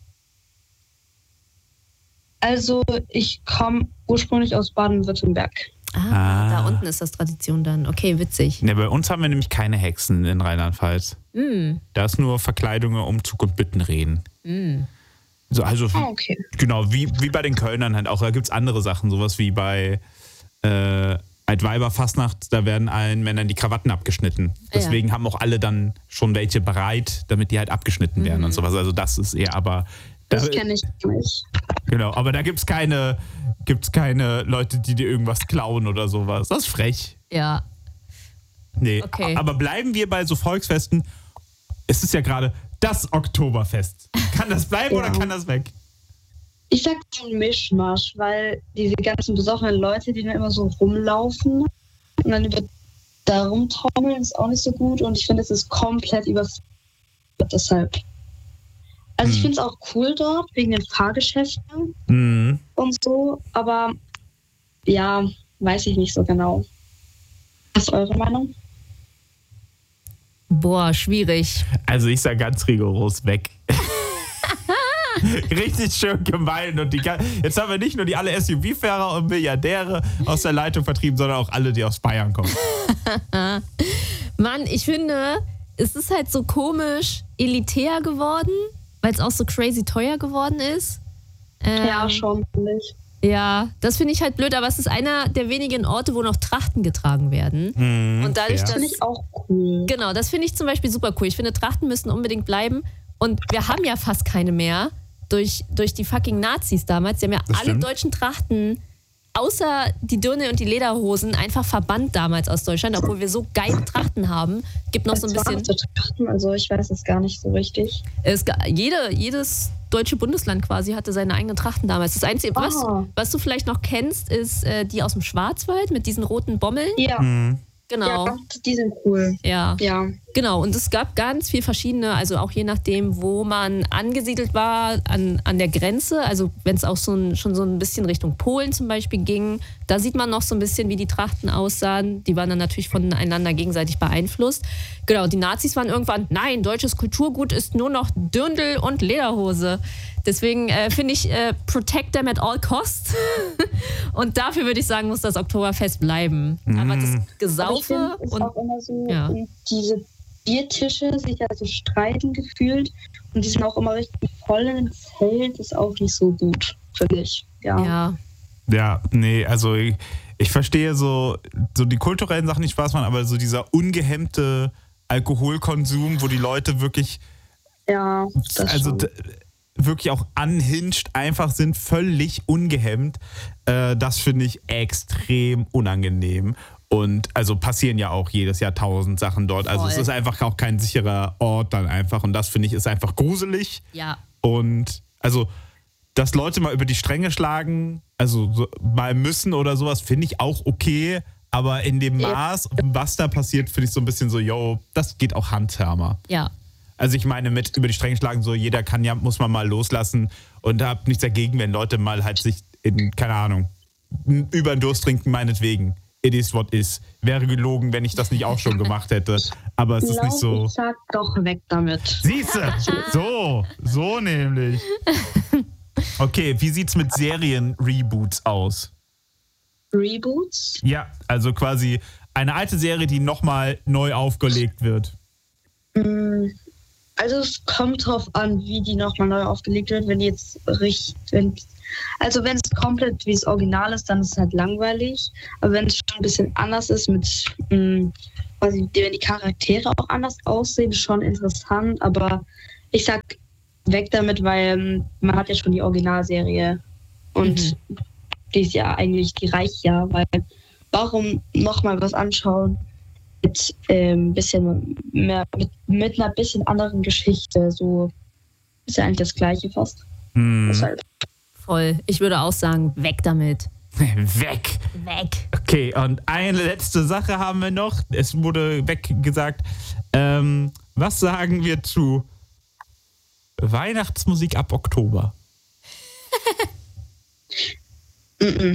Also, ich komme ursprünglich aus Baden-Württemberg. Ah, Ah. da unten ist das Tradition dann. Okay, witzig. Ne, bei uns haben wir nämlich keine Hexen in Rheinland-Pfalz. Mm, Da ist nur Verkleidungen, Umzug und Bittenreden. mm. So, also, Ah, okay. genau, wie, wie bei den Kölnern halt auch. Da gibt es andere Sachen, sowas wie bei äh, Altweiberfastnacht, da werden allen Männern die Krawatten abgeschnitten. Ja. Deswegen haben auch alle dann schon welche bereit, damit die halt abgeschnitten werden und sowas. Also das ist eher, aber... Das da- kenne ich nicht. Genau, aber da gibt es keine, gibt's keine Leute, die dir irgendwas klauen oder sowas. Das ist frech. Ja, Nee, Okay. aber bleiben wir bei so Volksfesten. Es ist ja gerade das Oktoberfest. Kann das bleiben Ja. oder kann das weg? Ich sag so ein Mischmasch, weil diese ganzen besoffenen Leute, die dann immer so rumlaufen und dann über da rumtrommeln, ist auch nicht so gut. Und ich finde, es ist komplett überfordert deshalb. Also ich Hm. finde es auch cool dort, wegen den Fahrgeschäften Mhm. und so, aber ja, weiß ich nicht so genau. Was ist eure Meinung? boah, schwierig. Also ich sag ganz rigoros weg. Richtig schön gemein. Und die, ga- jetzt haben wir nicht nur die alle S U V-Fahrer und Milliardäre aus der Leitung vertrieben, sondern auch alle, die aus Bayern kommen. Mann, ich finde, es ist halt so komisch elitär geworden, weil es auch so crazy teuer geworden ist. Ähm, Ja, schon, finde ich. Ja, das finde ich halt blöd, aber es ist einer der wenigen Orte, wo noch Trachten getragen werden. Mhm, Und dadurch, fair. dass Finde ich auch cool. Genau, das finde ich zum Beispiel super cool. Ich finde, Trachten müssen unbedingt bleiben. Und wir haben ja fast keine mehr durch, durch die fucking Nazis damals. Die haben ja Das alle stimmt. deutschen Trachten, außer die Dirne und die Lederhosen, einfach verbannt damals aus Deutschland, obwohl wir so geile Trachten haben. Gibt noch so ein Das war bisschen. zu trachten, also ich weiß es gar nicht so richtig. Es, ga- jede, jedes deutsche Bundesland quasi hatte seine eigenen Trachten damals. Das Einzige, was, Ah. was du vielleicht noch kennst, ist äh, die aus dem Schwarzwald mit diesen roten Bommeln. Ja, Mhm. Genau. ja, die sind cool. Ja. Ja. Genau, und es gab ganz viel verschiedene, also auch je nachdem, wo man angesiedelt war, an, an der Grenze, also wenn es auch so ein, schon so ein bisschen Richtung Polen zum Beispiel ging, da sieht man noch so ein bisschen, wie die Trachten aussahen. Die waren dann natürlich voneinander gegenseitig beeinflusst. Genau, die Nazis waren irgendwann, nein, deutsches Kulturgut ist nur noch Dirndl und Lederhose. Deswegen äh, finde ich, äh, protect them at all costs. Und dafür würde ich sagen, muss das Oktoberfest bleiben. Aber das Aber ich Gesaufe finde, es ist und auch immer so, ja. diese Biertische sich ja so streiten gefühlt und die sind auch immer richtig voll in dem Zelt, ist auch nicht so gut, finde ich. Ja. ja. Ja, nee, also ich, ich verstehe so, so die kulturellen Sachen nicht Spaß machen, aber so dieser ungehemmte Alkoholkonsum, wo die Leute wirklich, Ja, das also schon. d- wirklich auch unhinged einfach sind, völlig ungehemmt, äh, das finde ich extrem unangenehm. Und also passieren ja auch jedes Jahr tausend Sachen dort. Also es Voll. ist einfach auch kein sicherer Ort dann einfach. Und das finde ich ist einfach gruselig. Ja. Und also, dass Leute mal über die Stränge schlagen, also so, mal müssen oder sowas, finde ich auch okay. Aber in dem Ja. Maß, was da passiert, finde ich so ein bisschen so, yo, das geht auch handhermer. Ja. Also ich meine, mit über die Stränge schlagen, so jeder kann ja, muss man mal loslassen und hab nichts dagegen, wenn Leute mal halt sich in, keine Ahnung, über den Durst trinken, meinetwegen. It is what is. Wäre gelogen, wenn ich das nicht auch schon gemacht hätte. Aber es ist Glaub, nicht so. Ich sag doch weg damit. Siehste, so, so nämlich. Okay, wie sieht's mit Serien-Reboots aus? Reboots? Ja, also quasi eine alte Serie, die nochmal neu aufgelegt wird. Mm, Also es kommt drauf an, wie die nochmal neu aufgelegt wird. Wenn die jetzt richtig, wenn, also wenn es komplett wie das Original ist, dann ist es halt langweilig. Aber wenn es schon ein bisschen anders ist, mit mh, quasi, wenn die Charaktere auch anders aussehen, ist schon interessant. Aber ich sag weg damit, weil ähm, man hat ja schon die Originalserie und mhm. die ist ja eigentlich, die reicht ja, weil warum nochmal was anschauen? Mit ähm, bisschen mehr, mit, mit einer bisschen anderen Geschichte. So ist ja eigentlich das Gleiche fast. Hm. Deshalb. Voll. Ich würde auch sagen, weg damit. Weg. Weg. Okay, und eine letzte Sache haben wir noch. Es wurde weggesagt. Ähm, was sagen wir zu Weihnachtsmusik ab Oktober? Mm-mm.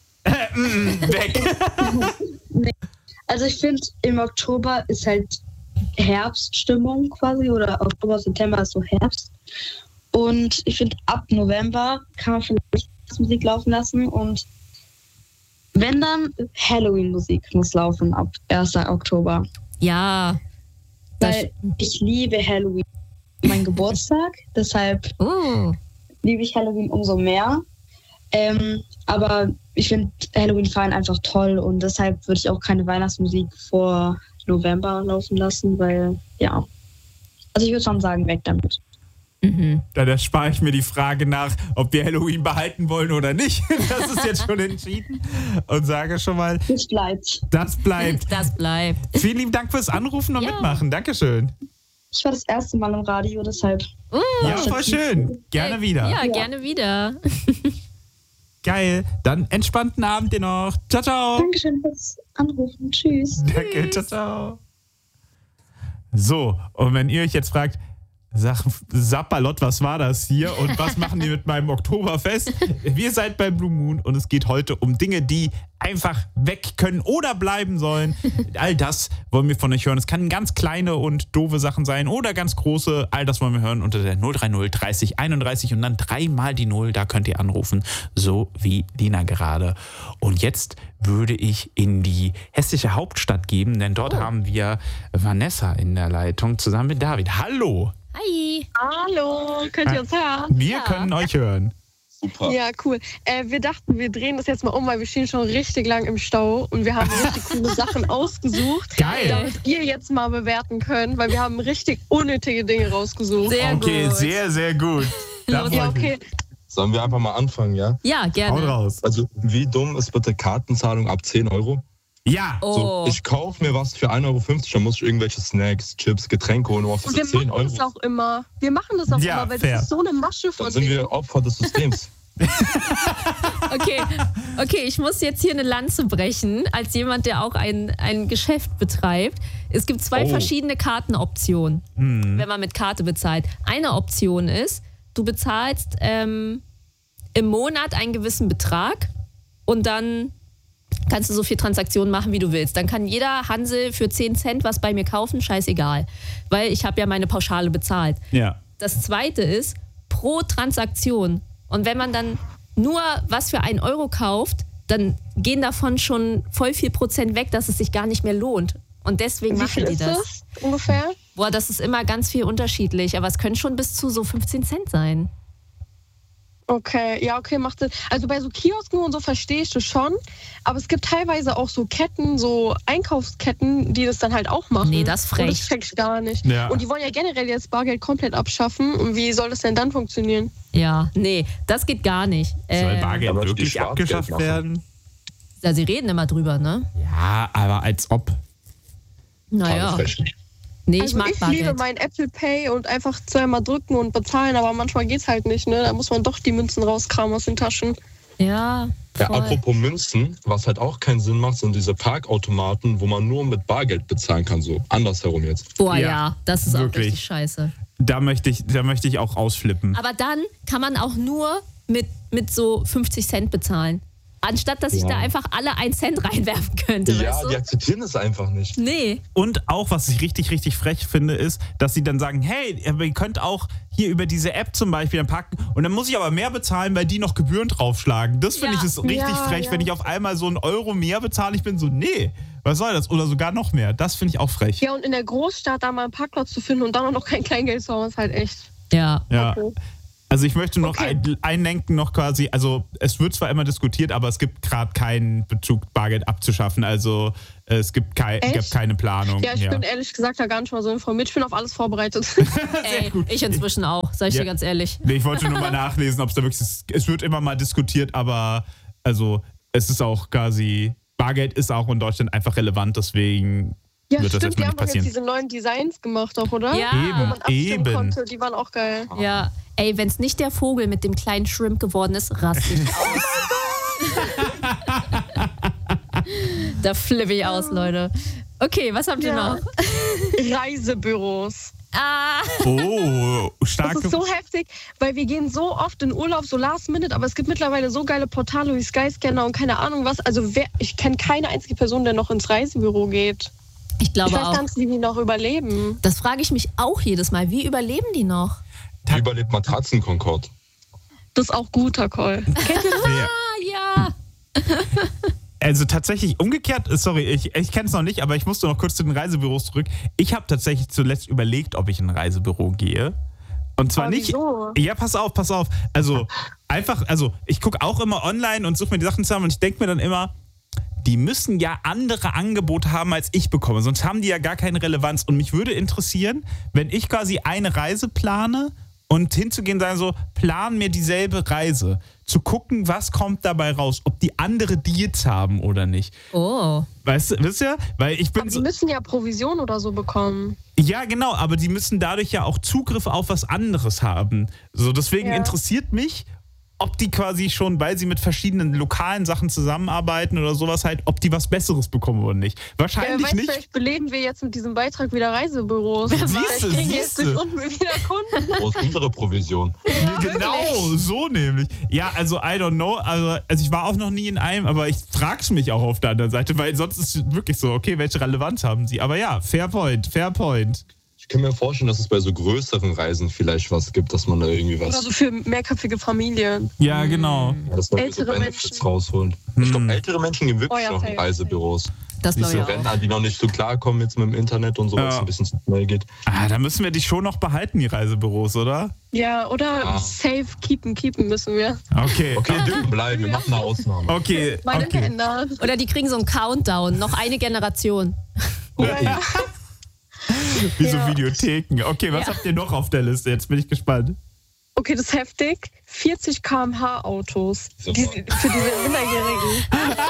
Weg. Nee. Also ich finde, im Oktober ist halt Herbststimmung quasi, oder Oktober, September ist so Herbst. Und ich finde, ab November kann man vielleicht Musik laufen lassen und wenn dann, Halloween-Musik muss laufen ab ersten Oktober. Ja. Das Weil ich liebe Halloween. Mein Geburtstag, deshalb oh. liebe ich Halloween umso mehr. Ähm, aber ich finde Halloween feiern einfach toll und deshalb würde ich auch keine Weihnachtsmusik vor November laufen lassen, weil, ja. Also ich würde schon sagen, weg damit. Mhm. Da erspare ich mir die Frage nach, ob wir Halloween behalten wollen oder nicht. Das ist jetzt schon entschieden. Und sage schon mal, Das bleibt. das bleibt. Das bleibt. Vielen lieben Dank fürs Anrufen und Ja. Mitmachen. Dankeschön. Ich war das erste Mal im Radio, deshalb. Uh, Ja, voll schön. Gerne wieder. Ja, Ja. gerne wieder. Geil. Dann entspannten Abend dir noch. Ciao, ciao. Dankeschön fürs Anrufen. Tschüss. Danke, ciao, ciao. So, und wenn ihr euch jetzt fragt, sag, Sapperlot, was war das hier und was machen die mit meinem Oktoberfest? Wir seid bei Blue Moon und es geht heute um Dinge, die einfach weg können oder bleiben sollen. All das wollen wir von euch hören. Es kann ganz kleine und doofe Sachen sein oder ganz große. All das wollen wir hören unter der null drei null dreißig einunddreißig und dann dreimal die Null. Da könnt ihr anrufen, so wie Dina gerade. Und jetzt würde ich in die hessische Hauptstadt geben, denn dort Oh. haben wir Vanessa in der Leitung zusammen mit David. Hallo! Hi. Hallo, könnt ihr uns hören? Wir Ja. können euch hören. Super. Ja, cool. Äh, wir dachten, wir drehen das jetzt mal um, weil wir stehen schon richtig lang im Stau und wir haben richtig coole Sachen ausgesucht, Geil! damit ihr jetzt mal bewerten könnt, weil wir haben richtig unnötige Dinge rausgesucht. Sehr Okay, gut. sehr, sehr gut. Da Los. freu Ja, ich mich. okay. Sollen wir einfach mal anfangen, ja? Ja, Haut gerne. raus. Also, wie dumm ist bitte Kartenzahlung ab zehn Euro? Ja! Oh. So, ich kaufe mir was für ein Euro fünfzig, dann muss ich irgendwelche Snacks, Chips, Getränke holen, nur für Und wir zehn machen das Euro. auch immer. Wir machen das auch Ja, immer, weil fair. das ist so eine Masche von Dann sind denen. wir Opfer des Systems. Okay, okay, ich muss jetzt hier eine Lanze brechen, als jemand, der auch ein, ein Geschäft betreibt. Es gibt zwei Oh. verschiedene Kartenoptionen, wenn man mit Karte bezahlt. Eine Option ist, du bezahlst ähm, im Monat einen gewissen Betrag und dann kannst du so viel Transaktionen machen, wie du willst. Dann kann jeder Hansel für zehn Cent was bei mir kaufen, scheißegal. Weil ich habe ja meine Pauschale bezahlt. Ja. Das zweite ist pro Transaktion. Und wenn man dann nur was für einen Euro kauft, dann gehen davon schon voll viel Prozent weg, dass es sich gar nicht mehr lohnt. Und deswegen Wie machen viel die ist das. das ungefähr? Boah, das ist immer ganz viel unterschiedlich. Aber es können schon bis zu so fünfzehn Cent sein. Okay, ja, okay, macht Sinn. Also bei so Kiosken und so verstehe ich das schon, aber es gibt teilweise auch so Ketten, so Einkaufsketten, die das dann halt auch machen. Nee, das ist Und frech. das check ich gar nicht. Ja. Und die wollen ja generell jetzt Bargeld komplett abschaffen. Und wie soll das denn dann funktionieren? Ja, nee, das geht gar nicht. Soll Ähm, Bargeld aber die wirklich Schwarzgeld abgeschafft machen. werden? ja, sie reden immer drüber, ne? Ja, aber als ob. Naja. Frech. Nee, ich also mag ich liebe Bargeld. mein Apple Pay und einfach zweimal drücken und bezahlen, aber manchmal geht's halt nicht, ne? Da muss man doch die Münzen rauskramen aus den Taschen. Ja, Ja, Voll. apropos Münzen, was halt auch keinen Sinn macht, sind diese Parkautomaten, wo man nur mit Bargeld bezahlen kann, so andersherum jetzt. Boah, Ja, ja, das ist auch wirklich. richtig scheiße. Da möchte ich, da möchte ich auch ausflippen. Aber dann kann man auch nur mit, mit so fünfzig Cent bezahlen. Anstatt, dass ich Ja. da einfach alle einen Cent reinwerfen könnte, Ja, weißt die du? akzeptieren es einfach nicht. Nee. Und auch, was ich richtig, richtig frech finde, ist, dass sie dann sagen, hey, aber ihr könnt auch hier über diese App zum Beispiel dann packen und dann muss ich aber mehr bezahlen, weil die noch Gebühren draufschlagen. Das finde Ja. ich ist richtig Ja, frech, ja. wenn ich auf einmal so einen Euro mehr bezahle. Ich bin so, nee, was soll das? Oder sogar noch mehr. Das finde ich auch frech. Ja, und in der Großstadt da mal einen Parkplatz zu finden und dann auch noch kein Kleingeld zu haben, ist halt echt. Ja. Ja. Okay. Also ich möchte noch Okay. ein, einlenken, noch quasi, also es wird zwar immer diskutiert, aber es gibt gerade keinen Bezug, Bargeld abzuschaffen. Also äh, es gibt, kei Echt? gibt keine Planung. Ja, ich bin ehrlich gesagt da gar nicht mal so informiert. Ich bin auf alles vorbereitet. Ey, gut. ich inzwischen auch, sag ich Ja. dir ganz ehrlich. Nee, ich wollte nur mal nachlesen, ob es da wirklich ist. Es wird immer mal diskutiert, aber also es ist auch quasi, Bargeld ist auch in Deutschland einfach relevant, deswegen Ja, wird das stimmt, die erstmal haben nicht doch jetzt passieren. diese neuen Designs gemacht, doch, oder? Ja. Wo man abstimmen Eben. konnte, die waren auch geil. Ja. Ey, wenn es nicht der Vogel mit dem kleinen Shrimp geworden ist, raste ich aus. Da flippe ich aus, Leute. Okay, was habt ihr Ja. noch? Reisebüros. Ah, Oh, Das starke. ist so heftig, weil wir gehen so oft in Urlaub, so last minute, aber es gibt mittlerweile so geile Portale wie Skyscanner und keine Ahnung was. Also wer, ich kenne keine einzige Person, der noch ins Reisebüro geht. ich Ich glaube weiß gar auch. nicht, wie die noch überleben. Das frage ich mich auch jedes Mal. Wie überleben die noch? Wie überlebt Matratzen Concord? Das ist auch guter Call. Ja. Ah, ja. Also tatsächlich umgekehrt, sorry, ich, ich kenne es noch nicht, aber ich musste noch kurz zu den Reisebüros zurück. Ich habe tatsächlich zuletzt überlegt, ob ich in ein Reisebüro gehe. Und zwar Aber nicht. wieso? Ja, pass auf, pass auf. Also einfach, also ich gucke auch immer online und suche mir die Sachen zusammen und ich denke mir dann immer, die müssen ja andere Angebote haben, als ich bekomme. Sonst haben die ja gar keine Relevanz. Und mich würde interessieren, wenn ich quasi eine Reise plane und hinzugehen und sagen so, plan mir dieselbe Reise. Zu gucken, was kommt dabei raus. Ob die andere Deals haben oder nicht. Oh. Weißt du, wisst ihr? Weil ich bin Aber die so, müssen ja Provision oder so bekommen. ja, genau, aber die müssen dadurch ja auch Zugriff auf was anderes haben. So, deswegen Ja. interessiert mich, ob die quasi schon, weil sie mit verschiedenen lokalen Sachen zusammenarbeiten oder sowas halt, ob die was Besseres bekommen oder nicht. Ja, Wahrscheinlich weißt du, nicht. vielleicht beleben wir jetzt mit diesem Beitrag wieder Reisebüros. Siehste, Vielleicht kriegen wir jetzt siehste. durch unten wieder Kunden. Wo ist unsere Provision? Genau, so nämlich. Ja, also I don't know. Also, also ich war auch noch nie in einem, aber ich frag's mich auch auf der anderen Seite, weil sonst ist es wirklich so, okay, welche Relevanz haben sie? Aber ja, fair point, fair point. Ich kann mir vorstellen, dass es bei so größeren Reisen vielleicht was gibt, dass man da irgendwie was, Oder so für mehrköpfige Familien. Ja, genau. dass man so ältere Benefits Menschen. rausholt. Ich glaube, ältere Menschen gehen wirklich Oh ja, noch in safe. Reisebüros. Das glaube Diese ich auch. Rentner, die noch nicht so klarkommen jetzt mit dem Internet und so, weil Ja. es ein bisschen zu schnell geht. Ah, da müssen wir die schon noch behalten, die Reisebüros, oder? Ja, oder Ah. safe keepen, keepen müssen wir. Okay. Okay, dürfen bleiben, wir machen eine Ausnahme. Okay, Meine okay. Länder. Oder die kriegen so einen Countdown. Noch eine Generation. Ja, ja. Wie so Ja. Videotheken. Okay, was Ja. habt ihr noch auf der Liste? Jetzt bin ich gespannt. Okay, das ist heftig. vierzig Kilometer pro Stunde Autos. So. Die, für diese Minderjährigen.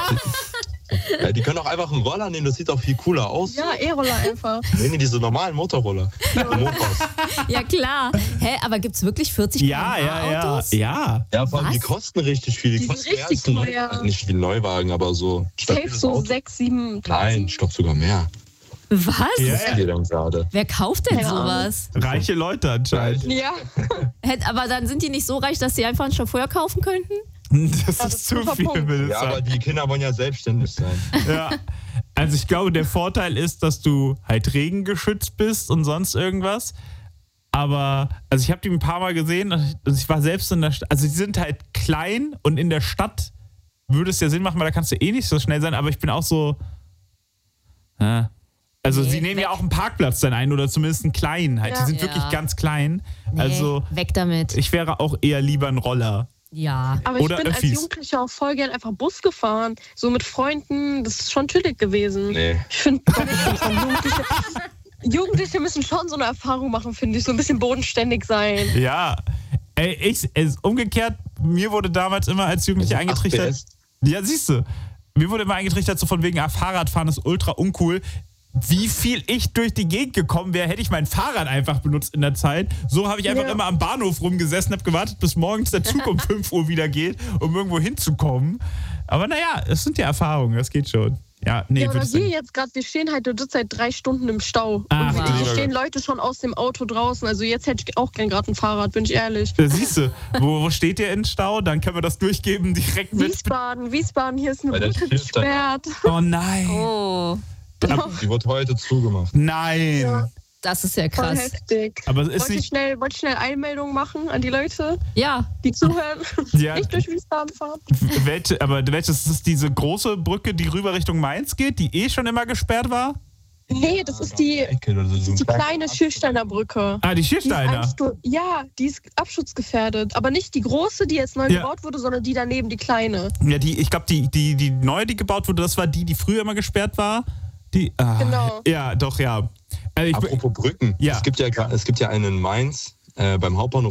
Ja, die können auch einfach einen Roller nehmen, das sieht auch viel cooler aus. Ja, E-Roller einfach. Nee, nee, diese normalen Motorroller. Mopars. Ja, klar. Hä, aber gibt es wirklich vierzig Ja, ja, ja. Autos? Ja. Ja, vor allem, die Was? kosten richtig viel. Die, Die sind kosten mehr richtig als ein teuer. Neuwagen. Nicht wie ein Neuwagen, aber so. Safe stabiles so Auto. sechs, sieben. Nein, ich glaube sogar mehr. Was? Ja, Was ist hier denn gerade? Wer kauft denn Keine Ahnung. sowas? Reiche Leute anscheinend. Ja, Hä, aber dann sind die nicht so reich, dass sie einfach einen Chauffeur kaufen könnten? Das das ist ist zu ein guter viel, Punkt. will ich Ja, aber sagen. die Kinder wollen ja selbstständig sein. Ja. Also ich glaube, der Vorteil ist, dass du halt regengeschützt bist und sonst irgendwas. Aber, also ich habe die ein paar Mal gesehen und ich war selbst in der Stadt. Also die sind halt klein und in der Stadt würde es ja Sinn machen, weil da kannst du eh nicht so schnell sein. Aber ich bin auch so... Ja. Also Nee, sie nehmen weg. ja auch einen Parkplatz dann ein oder zumindest einen kleinen halt. Ja. Die sind Ja. wirklich ganz klein. Nee, Also weg damit. ich wäre auch eher lieber ein Roller. Ja. aber ich Oder bin als Öffis. Jugendlicher auch voll gern einfach Bus gefahren. So mit Freunden. Das ist schon chillig gewesen. Nee. Ich finde, Jugendliche, Jugendliche müssen schon so eine Erfahrung machen, finde ich. So ein bisschen bodenständig sein. Ja. Ey, ich, es, umgekehrt, mir wurde damals immer als Jugendlicher Also eingetrichtert. acht P S. Ja, siehst du. Mir wurde immer eingetrichtert, so von wegen, ah, Fahrradfahren ist ultra uncool. wie viel ich durch die Gegend gekommen wäre, hätte ich mein Fahrrad einfach benutzt in der Zeit. So habe ich einfach Ja. immer am Bahnhof rumgesessen, habe gewartet, bis morgens der Zug um fünf Uhr wieder geht, um irgendwo hinzukommen. Aber naja, es sind ja Erfahrungen, das geht schon. Ja, nee, Ja, würde oder ich wir sagen. jetzt gerade, wir stehen halt dort seit drei Stunden im Stau. Ach, und du es lieber stehen Leute schon aus dem Auto draußen. Also jetzt hätte ich auch gern gerade ein Fahrrad, bin ich ehrlich. Da siehst du, wo, wo steht ihr in Stau? Dann können wir das durchgeben direkt mit. Wiesbaden, Wiesbaden, hier ist eine Bei der Brücke Schilder- gesperrt. Oh nein. Oh, Die wird heute zugemacht. Nein. Ja. das ist ja Voll krass. heftig. Aber es ist Wollte ich nicht. schnell, wollte ich schnell Einmeldung machen an die Leute, Ja, die zuhören. Ja, Nicht durch Wiesbaden fahren. welche, aber welches ist das diese große Brücke, die rüber Richtung Mainz geht, die eh schon immer gesperrt war? Nee, das ist die, Ecke, das ist so ein die kleiner- kleine Schilsteiner Brücke. Ah, die Die ist Schiersteiner. Einstu- ja, die ist abschutzgefährdet. Aber nicht die große, die jetzt neu Ja. gebaut wurde, sondern die daneben, die kleine. Ja, die, ich glaube, die, die, die neue, die gebaut wurde, das war die, die früher immer gesperrt war. Die, ah, Genau. Ja, doch, ja. Also ich, Apropos Brücken. Ja. Es gibt ja, gra- es gibt ja einen in Mainz äh, beim Hauptbahnhof